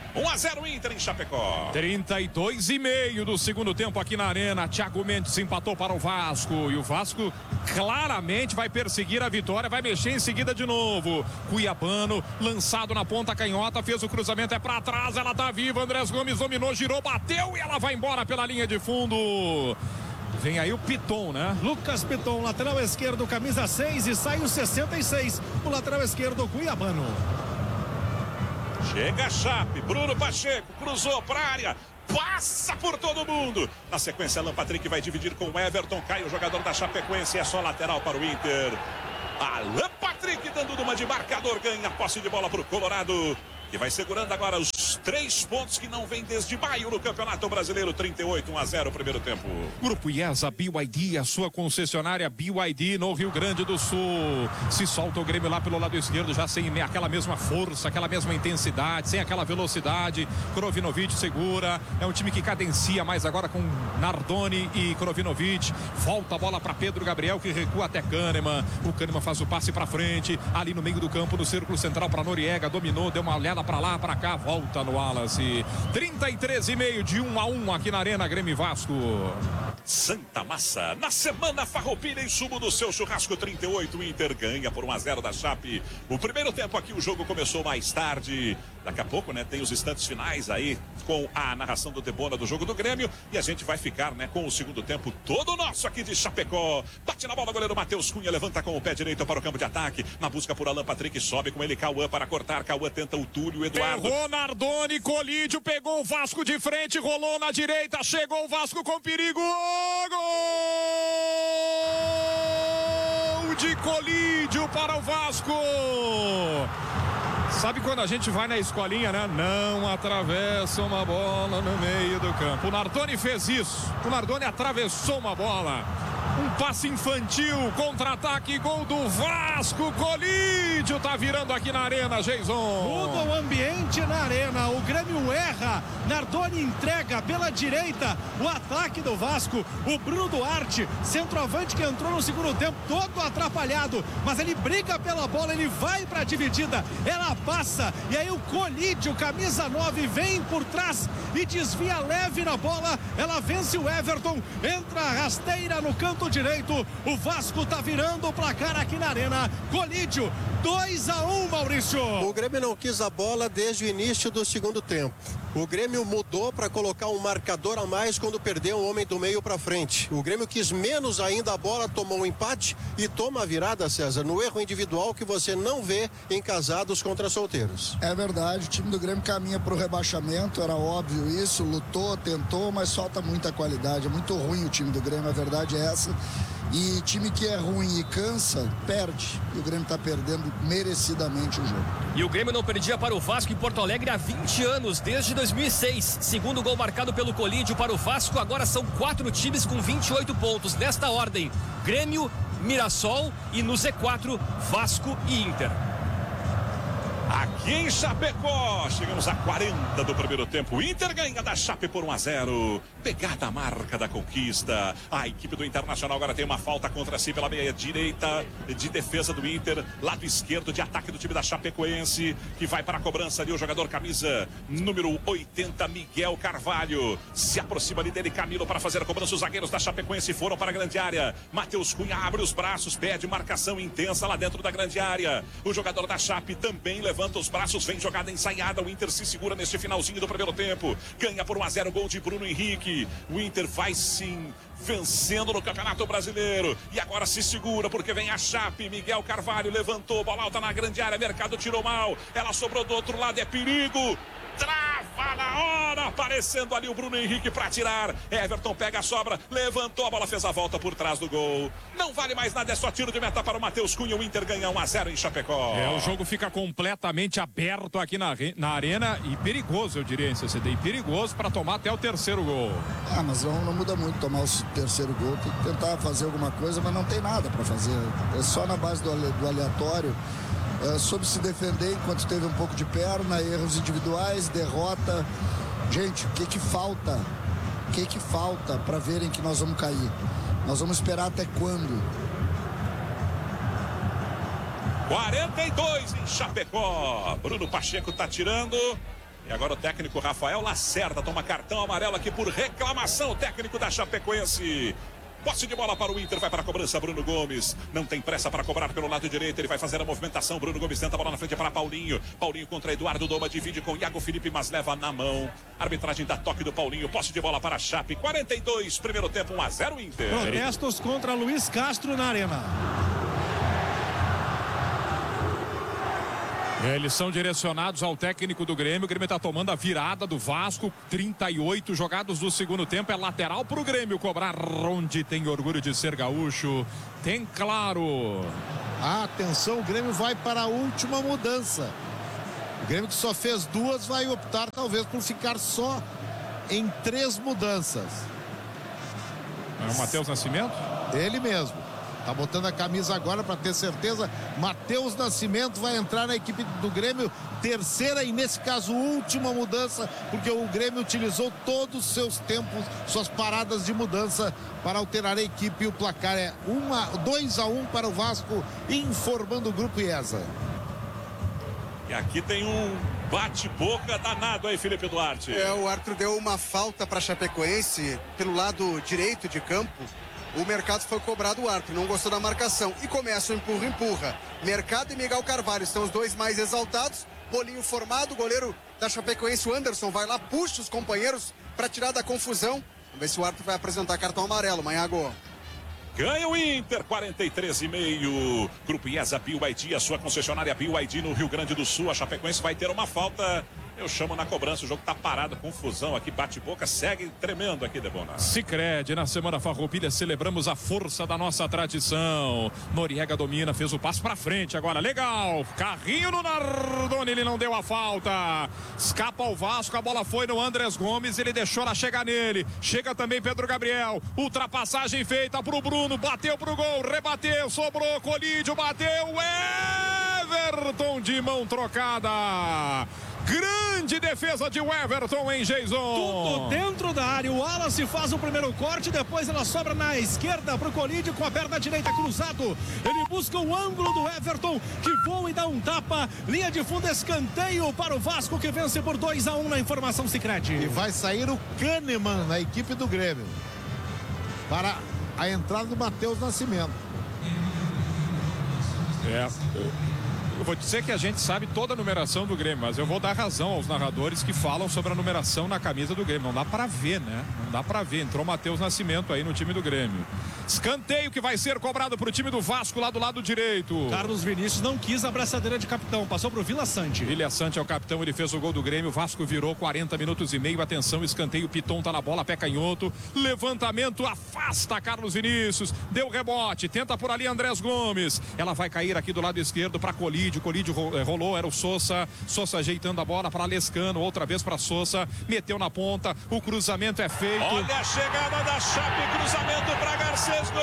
1-0 Inter em Chapecó. 32,5 do segundo tempo aqui na Arena. Thiago Mendes empatou para o Vasco. E o Vasco claramente vai perseguir a vitória. Vai mexer em seguida de novo. Cuiabano, lançado na ponta canhota. Fez o cruzamento, é para trás. Ela tá viva. Andrés Gomes dominou, girou, bateu. E ela vai embora pela linha de fundo. Vem aí o Piton, né? Lucas Piton, lateral esquerdo, camisa 6 e sai o 66. O lateral esquerdo, Cuiabano. Chega a Chape, Bruno Pacheco, cruzou para a área, passa por todo mundo. Na sequência, Alan Patrick vai dividir com o Everton, cai o jogador da Chapecoense, é só lateral para o Inter. Alan Patrick dando uma de marcador, ganha a posse de bola para o Colorado, que vai segurando agora os 3 pontos que não vem desde maio no Campeonato Brasileiro. 38-1-0 primeiro tempo. Grupo IESA BYD, a sua concessionária BYD no Rio Grande do Sul. Se solta o Grêmio lá pelo lado esquerdo, já sem aquela mesma força, aquela mesma intensidade, sem aquela velocidade. Krovinovic segura, é um time que cadencia mais agora com Nardoni e Krovinovic. Volta a bola para Pedro Gabriel, que recua até Kahneman. O Kahneman faz o passe para frente, ali no meio do campo, no círculo central para Noriega, dominou, deu uma olhada para lá, para cá, volta no Wallace. 33,5 de 1-1 aqui na Arena, Grêmio e Vasco. Santa Massa, na semana farroupilha em sumo do seu churrasco. 38, Inter ganha por 1-0 da Chape. O primeiro tempo aqui, o jogo começou mais tarde. Daqui a pouco, né, tem os instantes finais aí com a narração do Debona do jogo do Grêmio. E a gente vai ficar, né, com o segundo tempo todo nosso aqui de Chapecó. Bate na bola, goleiro Matheus Cunha, levanta com o pé direito para o campo de ataque. Na busca por Alan Patrick, sobe com ele Cauã para cortar. Cauã tenta o Túlio, Eduardo. Errou Nardoni, Colídio, pegou o Vasco de frente, rolou na direita, chegou o Vasco com perigo. Gol de Colídio para o Vasco. Sabe quando a gente vai na escolinha, né? Não atravessa uma bola no meio do campo. O Nardoni fez isso. O Nardoni atravessou uma bola. Um passe infantil, contra-ataque, gol do Vasco. Colídio tá virando aqui na Arena, Jason. Muda o ambiente na Arena. O Grêmio erra. Nardoni entrega pela direita o ataque do Vasco. O Bruno Duarte, centroavante que entrou no segundo tempo, todo atrapalhado, mas ele briga pela bola, ele vai pra dividida, ela passa, e aí o Colídio, camisa 9, vem por trás e desvia leve na bola. Ela vence o Everton, entra rasteira no canto direito. O Vasco tá virando o placar aqui na Arena. Colídio, 2-1, Maurício. O Grêmio não quis a bola desde o início do segundo tempo. O Grêmio mudou para colocar um marcador a mais quando perdeu um homem do meio para frente. O Grêmio quis menos ainda a bola, tomou um empate e toma a virada, César, no erro individual que você não vê em casados contra solteiros. É verdade, o time do Grêmio caminha para o rebaixamento, era óbvio isso, lutou, tentou, mas falta muita qualidade. É muito ruim o time do Grêmio, a verdade é essa. E time que é ruim e cansa, perde. E o Grêmio está perdendo merecidamente o jogo. E o Grêmio não perdia para o Vasco em Porto Alegre há 20 anos, desde 2006. Segundo gol marcado pelo Colídio para o Vasco, agora são 4 times com 28 pontos. Nesta ordem, Grêmio, Mirassol e no Z4, Vasco e Inter. Aqui em Chapecó, chegamos a 40 do primeiro tempo. O Inter ganha da Chape por 1-0. Pegada a marca da conquista. A equipe do Internacional agora tem uma falta contra si pela meia direita de defesa do Inter. Lado esquerdo de ataque do time da Chapecoense, que vai para a cobrança ali o jogador camisa número 80, Miguel Carvalho. Se aproxima ali dele Camilo para fazer a cobrança. Os zagueiros da Chapecoense foram para a grande área. Matheus Cunha abre os braços, pede marcação intensa lá dentro da grande área. O jogador da Chape também levanta os braços, vem jogada ensaiada. O Inter se segura neste finalzinho do primeiro tempo. Ganha por 1-0, gol de Bruno Henrique. O Inter vai sim vencendo no Campeonato Brasileiro. E agora se segura porque vem a Chape. Miguel Carvalho levantou, bola alta na grande área. Mercado tirou mal. Ela sobrou do outro lado, é perigo. Trava na hora, aparecendo ali o Bruno Henrique para tirar. Everton pega a sobra, levantou a bola, fez a volta por trás do gol. Não vale mais nada, é só tiro de meta para o Matheus Cunha. O Inter ganha 1-0 em Chapecó. O jogo fica completamente aberto aqui na Arena e perigoso, eu diria, em CCD. E perigoso para tomar até o terceiro gol. Mas não muda muito tomar o terceiro gol. Tem que tentar fazer alguma coisa, mas não tem nada para fazer. É só na base do aleatório. Soube se defender enquanto teve um pouco de perna, erros individuais, derrota. Gente, o que falta? O que falta para verem que nós vamos cair? Nós vamos esperar até quando? 42 em Chapecó. Bruno Pacheco tá tirando. E agora o técnico Rafael Lacerda toma cartão amarelo aqui por reclamação. O técnico da Chapecoense. Posse de bola para o Inter, vai para a cobrança Bruno Gomes. Não tem pressa para cobrar pelo lado direito, ele vai fazer a movimentação. Bruno Gomes tenta a bola na frente para Paulinho. Paulinho contra Eduardo Doma, divide com Iago Felipe, mas leva na mão. Arbitragem dá toque do Paulinho, posse de bola para a Chape. 42, primeiro tempo, 1-0 Inter. Protestos contra Luiz Castro na arena. Eles são direcionados ao técnico do Grêmio. O Grêmio está tomando a virada do Vasco. 38 jogados do segundo tempo. É lateral para o Grêmio cobrar, onde tem orgulho de ser gaúcho. Tem claro. Atenção, o Grêmio vai para a última mudança. O Grêmio, que só fez 2, vai optar talvez por ficar só em 3 mudanças. É o Matheus Nascimento? Ele mesmo. Tá botando a camisa agora para ter certeza. Matheus Nascimento vai entrar na equipe do Grêmio. Terceira e, nesse caso, última mudança, porque o Grêmio utilizou todos os seus tempos, suas paradas de mudança para alterar a equipe. E o placar é 2-1 para o Vasco, informando o Grupo IESA. E aqui tem um bate-boca danado aí, Felipe Duarte. O árbitro deu uma falta para a Chapecoense pelo lado direito de campo. O Mercado foi cobrado, o árbitro não gostou da marcação e começa o empurra. Mercado e Miguel Carvalho são os dois mais exaltados. Bolinho formado, o goleiro da Chapecoense, o Anderson, vai lá, puxa os companheiros para tirar da confusão. Vamos ver se o árbitro vai apresentar cartão amarelo, Manhago. Ganha o Inter, 43,5. Grupo IESA BYD, a sua concessionária BYD no Rio Grande do Sul. A Chapecoense vai ter uma falta. Eu chamo na cobrança, o jogo tá parado, confusão aqui, bate-boca, segue tremendo aqui, Debona. Sicredi, na Semana Farroupilha celebramos a força da nossa tradição. Noriega domina, fez o passo pra frente agora, legal. Carrinho no Nardoni, ele não deu a falta. Escapa o Vasco, a bola foi no Andrés Gomes, ele deixou ela chegar nele. Chega também Pedro Gabriel, ultrapassagem feita pro Bruno, bateu pro gol, rebateu, sobrou, Colídio, bateu, Everton de mão trocada. Grande defesa de Everton, hein, Jason? Tudo dentro da área. O Wallace faz o primeiro corte, depois ela sobra na esquerda pro Colídio com a perna direita cruzado. Ele busca o ângulo do Everton, que voa e dá um tapa. Linha de fundo, escanteio para o Vasco, que vence por 2-1 na informação Sicredi. E vai sair o Kahneman na equipe do Grêmio para a entrada do Matheus Nascimento. Eu vou dizer que a gente sabe toda a numeração do Grêmio, mas eu vou dar razão aos narradores que falam sobre a numeração na camisa do Grêmio. Não dá para ver, né? Não dá para ver. Entrou Matheus Nascimento aí no time do Grêmio. Escanteio que vai ser cobrado pro time do Vasco lá do lado direito. Carlos Vinícius não quis a braçadeira de capitão, passou pro Vila Sante. Vila Sante é o capitão, ele fez o gol do Grêmio. O Vasco virou 40 minutos e meio. Atenção, escanteio, Piton tá na bola, pé canhoto. Levantamento, afasta Carlos Vinícius. Deu rebote, tenta por ali Andrés Gomes. Ela vai cair aqui do lado esquerdo para Colídio. Colídio rolou, era o Sousa. Sousa ajeitando a bola para Lescano, outra vez para Sousa. Meteu na ponta, o cruzamento é feito. Olha a chegada da Chape, cruzamento para Garcês, gol!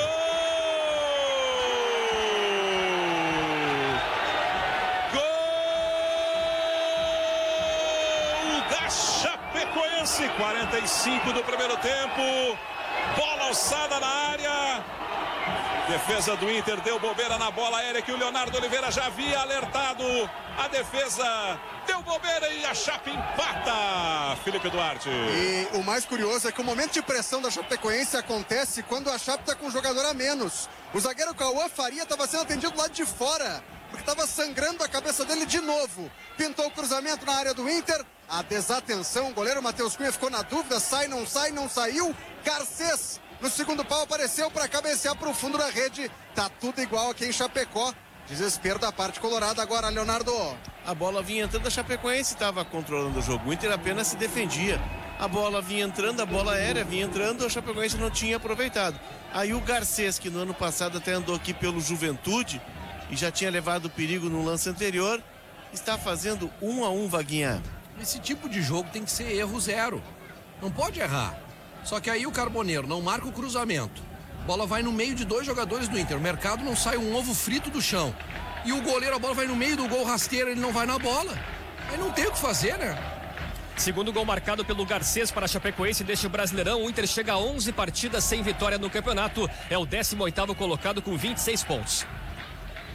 Gol da Chapecoense, 45 do primeiro tempo. Bola alçada na área. Defesa do Inter deu bobeira na bola aérea que o Leonardo Oliveira já havia alertado. A defesa deu bobeira e a Chape empata, Felipe Duarte. E o mais curioso é que o momento de pressão da Chapecoense acontece quando a Chape está com um jogador a menos. O zagueiro Cauã Faria estava sendo atendido do lado de fora, porque estava sangrando a cabeça dele de novo. Pintou o cruzamento na área do Inter. A desatenção, o goleiro Matheus Cunha ficou na dúvida, sai, não saiu. Garcês no segundo pau apareceu para cabecear para o fundo da rede. Tá tudo igual aqui em Chapecó. Desespero da parte colorada agora, Leonardo. A bola vinha entrando, a Chapecoense estava controlando o jogo. O Inter apenas se defendia. A bola vinha entrando, a bola aérea vinha entrando, a Chapecoense não tinha aproveitado. Aí o Garcês, que no ano passado até andou aqui pelo Juventude e já tinha levado perigo no lance anterior, está fazendo 1-1, Vaguinha. Esse tipo de jogo tem que ser erro zero. Não pode errar. Só que aí o Carboneiro não marca o cruzamento. Bola vai no meio de dois jogadores do Inter. O Mercado não sai um ovo frito do chão. E o goleiro, a bola vai no meio do gol rasteiro, ele não vai na bola. Aí não tem o que fazer, né? Segundo gol marcado pelo Garcês para a Chapecoense deste Brasileirão. O Inter chega a 11 partidas sem vitória no campeonato. É o 18º colocado com 26 pontos.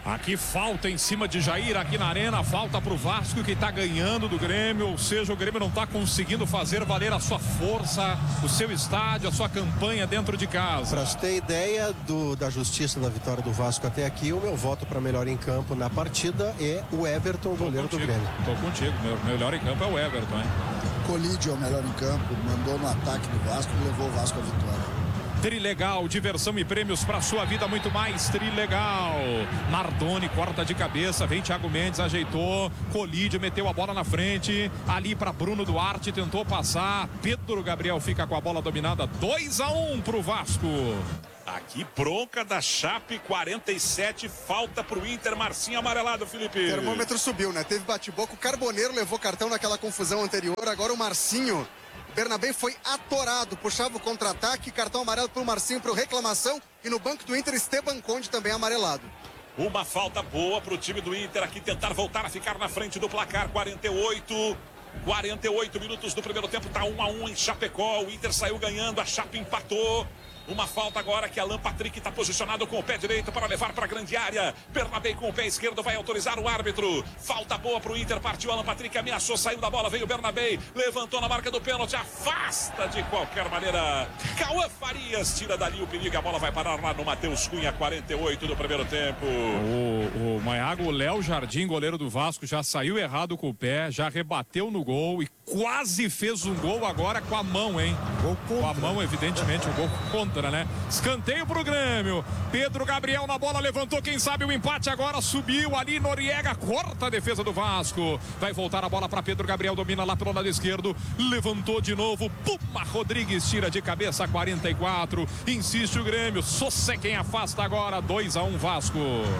Aqui falta em cima de Jair, aqui na arena, falta pro Vasco que tá ganhando do Grêmio, ou seja, o Grêmio não tá conseguindo fazer valer a sua força, o seu estádio, a sua campanha dentro de casa. Pra você ter ideia da justiça da vitória do Vasco até aqui, o meu voto para melhor em campo na partida é o Everton, goleiro do Grêmio. Tô contigo, meu melhor em campo é o Everton, hein? Colide é o melhor em campo, mandou no ataque do Vasco e levou o Vasco à vitória. Trilegal, diversão e prêmios para sua vida, muito mais. Trilegal. Nardoni corta de cabeça, vem Thiago Mendes, ajeitou. Colide meteu a bola na frente. Ali para Bruno Duarte, tentou passar. Pedro Gabriel fica com a bola dominada. 2-1 pro Vasco. Aqui bronca da Chape, 47, falta pro Inter, Marcinho amarelado, Felipe. O termômetro subiu, né? Teve bate-boca, o Carboneiro levou cartão naquela confusão anterior, agora o Marcinho. Bernabé foi atorado, puxava o contra-ataque, cartão amarelo pro Marcinho por reclamação e no banco do Inter, Esteban Conde também amarelado. Uma falta boa pro time do Inter aqui tentar voltar a ficar na frente do placar, 48 minutos do primeiro tempo, tá 1-1 em Chapecó, o Inter saiu ganhando, a Chape empatou. Uma falta agora que Alan Patrick está posicionado com o pé direito para levar para a grande área. Bernabé com o pé esquerdo vai autorizar o árbitro. Falta boa para o Inter, partiu Alan Patrick, ameaçou, saiu da bola, veio Bernabé, levantou na marca do pênalti, afasta de qualquer maneira. Cauã Farias tira dali o perigo, a bola vai parar lá no Matheus Cunha, 48 do primeiro tempo. O Maiago, o Léo Jardim, goleiro do Vasco, já saiu errado com o pé, já rebateu no gol e quase fez um gol agora com a mão, hein? Com a mão, evidentemente, um gol contra, né? Escanteio pro Grêmio. Pedro Gabriel na bola, levantou, quem sabe o empate agora, subiu ali, Noriega corta a defesa do Vasco. Vai voltar a bola para Pedro Gabriel, domina lá pelo lado esquerdo, levantou de novo, Puma Rodrigues tira de cabeça, 44. Insiste o Grêmio, Sossé quem afasta agora, 2-1 Vasco.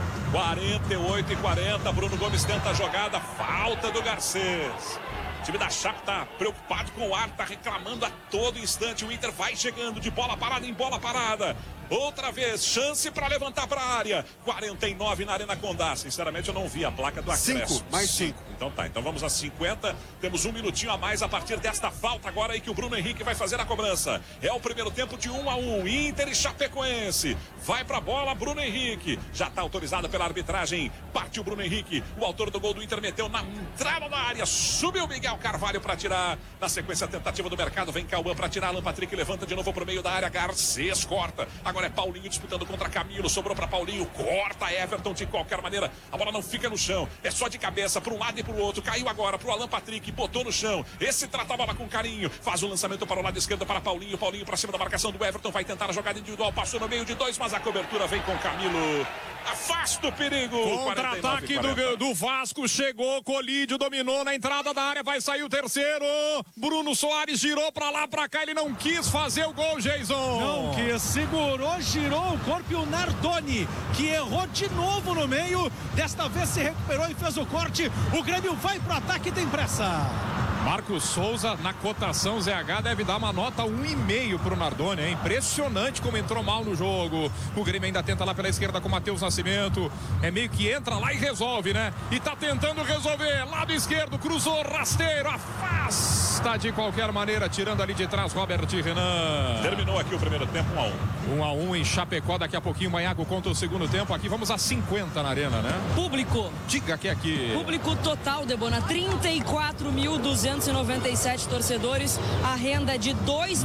48-40, Bruno Gomes tenta a jogada, falta do Garcês. O time da Chape tá preocupado com o ar, tá reclamando a todo instante. O Inter vai chegando de bola parada em bola parada. Outra vez, chance para levantar para a área. 49 na Arena Condá. Sinceramente, eu não vi a placa do acréscimo. 5, mais 5. Então tá, então vamos a 50. Temos um minutinho a mais a partir desta falta agora aí que o Bruno Henrique vai fazer a cobrança. É o primeiro tempo de 1-1. Inter e Chapecoense. Vai pra bola, Bruno Henrique. Já tá autorizado pela arbitragem. Partiu Bruno Henrique. O autor do gol do Inter meteu na entrada da área. Subiu Miguel Carvalho para tirar. Na sequência, a tentativa do mercado. Vem Cauã para tirar. Alan Patrick levanta de novo pro meio da área. Garcês corta. Agora é Paulinho disputando contra Camilo. Sobrou para Paulinho. Corta Everton de qualquer maneira. A bola não fica no chão. É só de cabeça para um lado e para o outro. Caiu agora pro Alan Patrick. Botou no chão. Esse trata a bola com carinho. Faz o lançamento para o lado esquerdo para Paulinho. Paulinho para cima da marcação do Everton. Vai tentar a jogada individual. Passou no meio de dois, mas a cobertura vem com Camilo. Afasta o perigo. Contra-ataque do Vasco. Chegou, Colídio dominou na entrada da área. Vai sair o terceiro. Bruno Soares girou pra lá, pra cá. Ele não quis fazer o gol, Jason. Não quis. Segurou, girou o corpo e o Nardoni, que errou de novo no meio. Desta vez se recuperou e fez o corte. O Grêmio vai pro ataque e tem pressa. Marcos Souza, na cotação ZH, deve dar uma nota 1,5 pro Nardoni. É impressionante como entrou mal no jogo. O Grêmio ainda tenta lá pela esquerda com o Matheus Nascimento. É meio que entra lá e resolve, né? E tá tentando resolver. Lado esquerdo, cruzou, rasteiro, afasta de qualquer maneira, tirando ali de trás Robert e Renan. Terminou aqui o primeiro tempo, 1-1. 1-1 em Chapecó. Daqui a pouquinho o Maiago conta o segundo tempo. Aqui vamos a 50 na arena, né? Público. Diga que é aqui. Público total, Debona, 34.297 torcedores, a renda de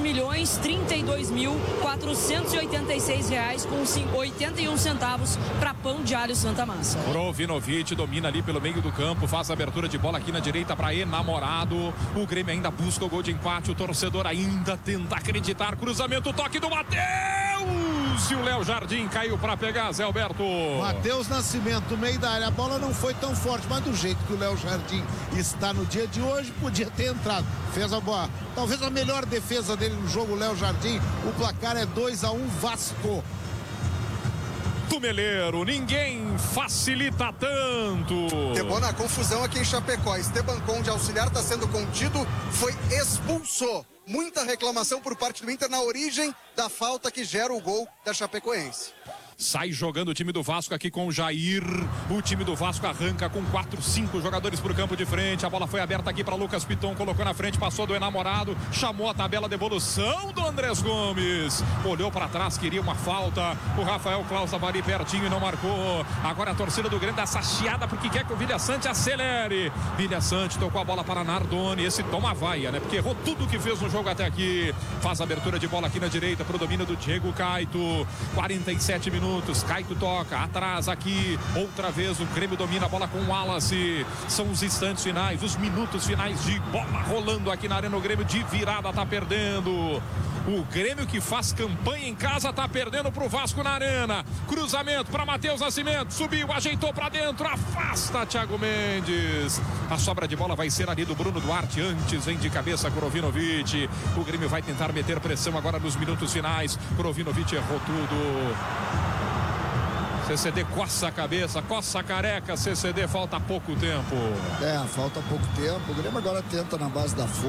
R$2.032.486 com 81 centavos para Pão de Alho Santa Massa. Provinovic domina ali pelo meio do campo, faz a abertura de bola aqui na direita para Enamorado. O Grêmio ainda busca o gol de empate, o torcedor ainda tenta acreditar. Cruzamento, toque do Matheus! E o Léo Jardim caiu para pegar, Zé Alberto. Matheus Nascimento, meio da área. A bola não foi tão forte, mas do jeito que o Léo Jardim está no dia de hoje, podia ter entrado. Fez a boa, talvez a melhor defesa dele no jogo, Léo Jardim. O placar é 2-1 Vasco. Tumeleiro, ninguém facilita tanto. Debona, confusão aqui em Chapecó. Esteban Conde, auxiliar, está sendo contido, foi expulso. Muita reclamação por parte do Inter na origem da falta que gera o gol da Chapecoense. Sai jogando o time do Vasco aqui com o Jair. O time do Vasco arranca com 4, 5 jogadores pro campo de frente. A bola foi aberta aqui para Lucas Piton, colocou na frente, passou do enamorado, chamou a tabela de evolução do Andrés Gomes. Olhou para trás, queria uma falta. O Rafael Claus estava ali pertinho e não marcou. Agora a torcida do Grêmio dá saciada porque quer que o Vilha Sante acelere. Vilha Sante tocou a bola para Nardoni. Esse toma vaia, né? Porque errou tudo que fez no jogo até aqui. Faz a abertura de bola aqui na direita pro domínio do Diego Caito. 47 minutos. Caito toca, atrás aqui, outra vez o Grêmio domina a bola com o Wallace. São os instantes finais, os minutos finais de bola rolando aqui na Arena. O Grêmio de virada tá perdendo. O Grêmio que faz campanha em casa tá perdendo pro Vasco na Arena. Cruzamento para Matheus Nascimento, subiu, ajeitou para dentro, afasta Thiago Mendes. A sobra de bola vai ser ali do Bruno Duarte, antes vem de cabeça Kurovinovic. O Grêmio vai tentar meter pressão agora nos minutos finais. Kurovinovic errou tudo. CCD coça a cabeça, coça a careca. CCD, falta pouco tempo. Falta pouco tempo. O Grêmio agora tenta na base da força.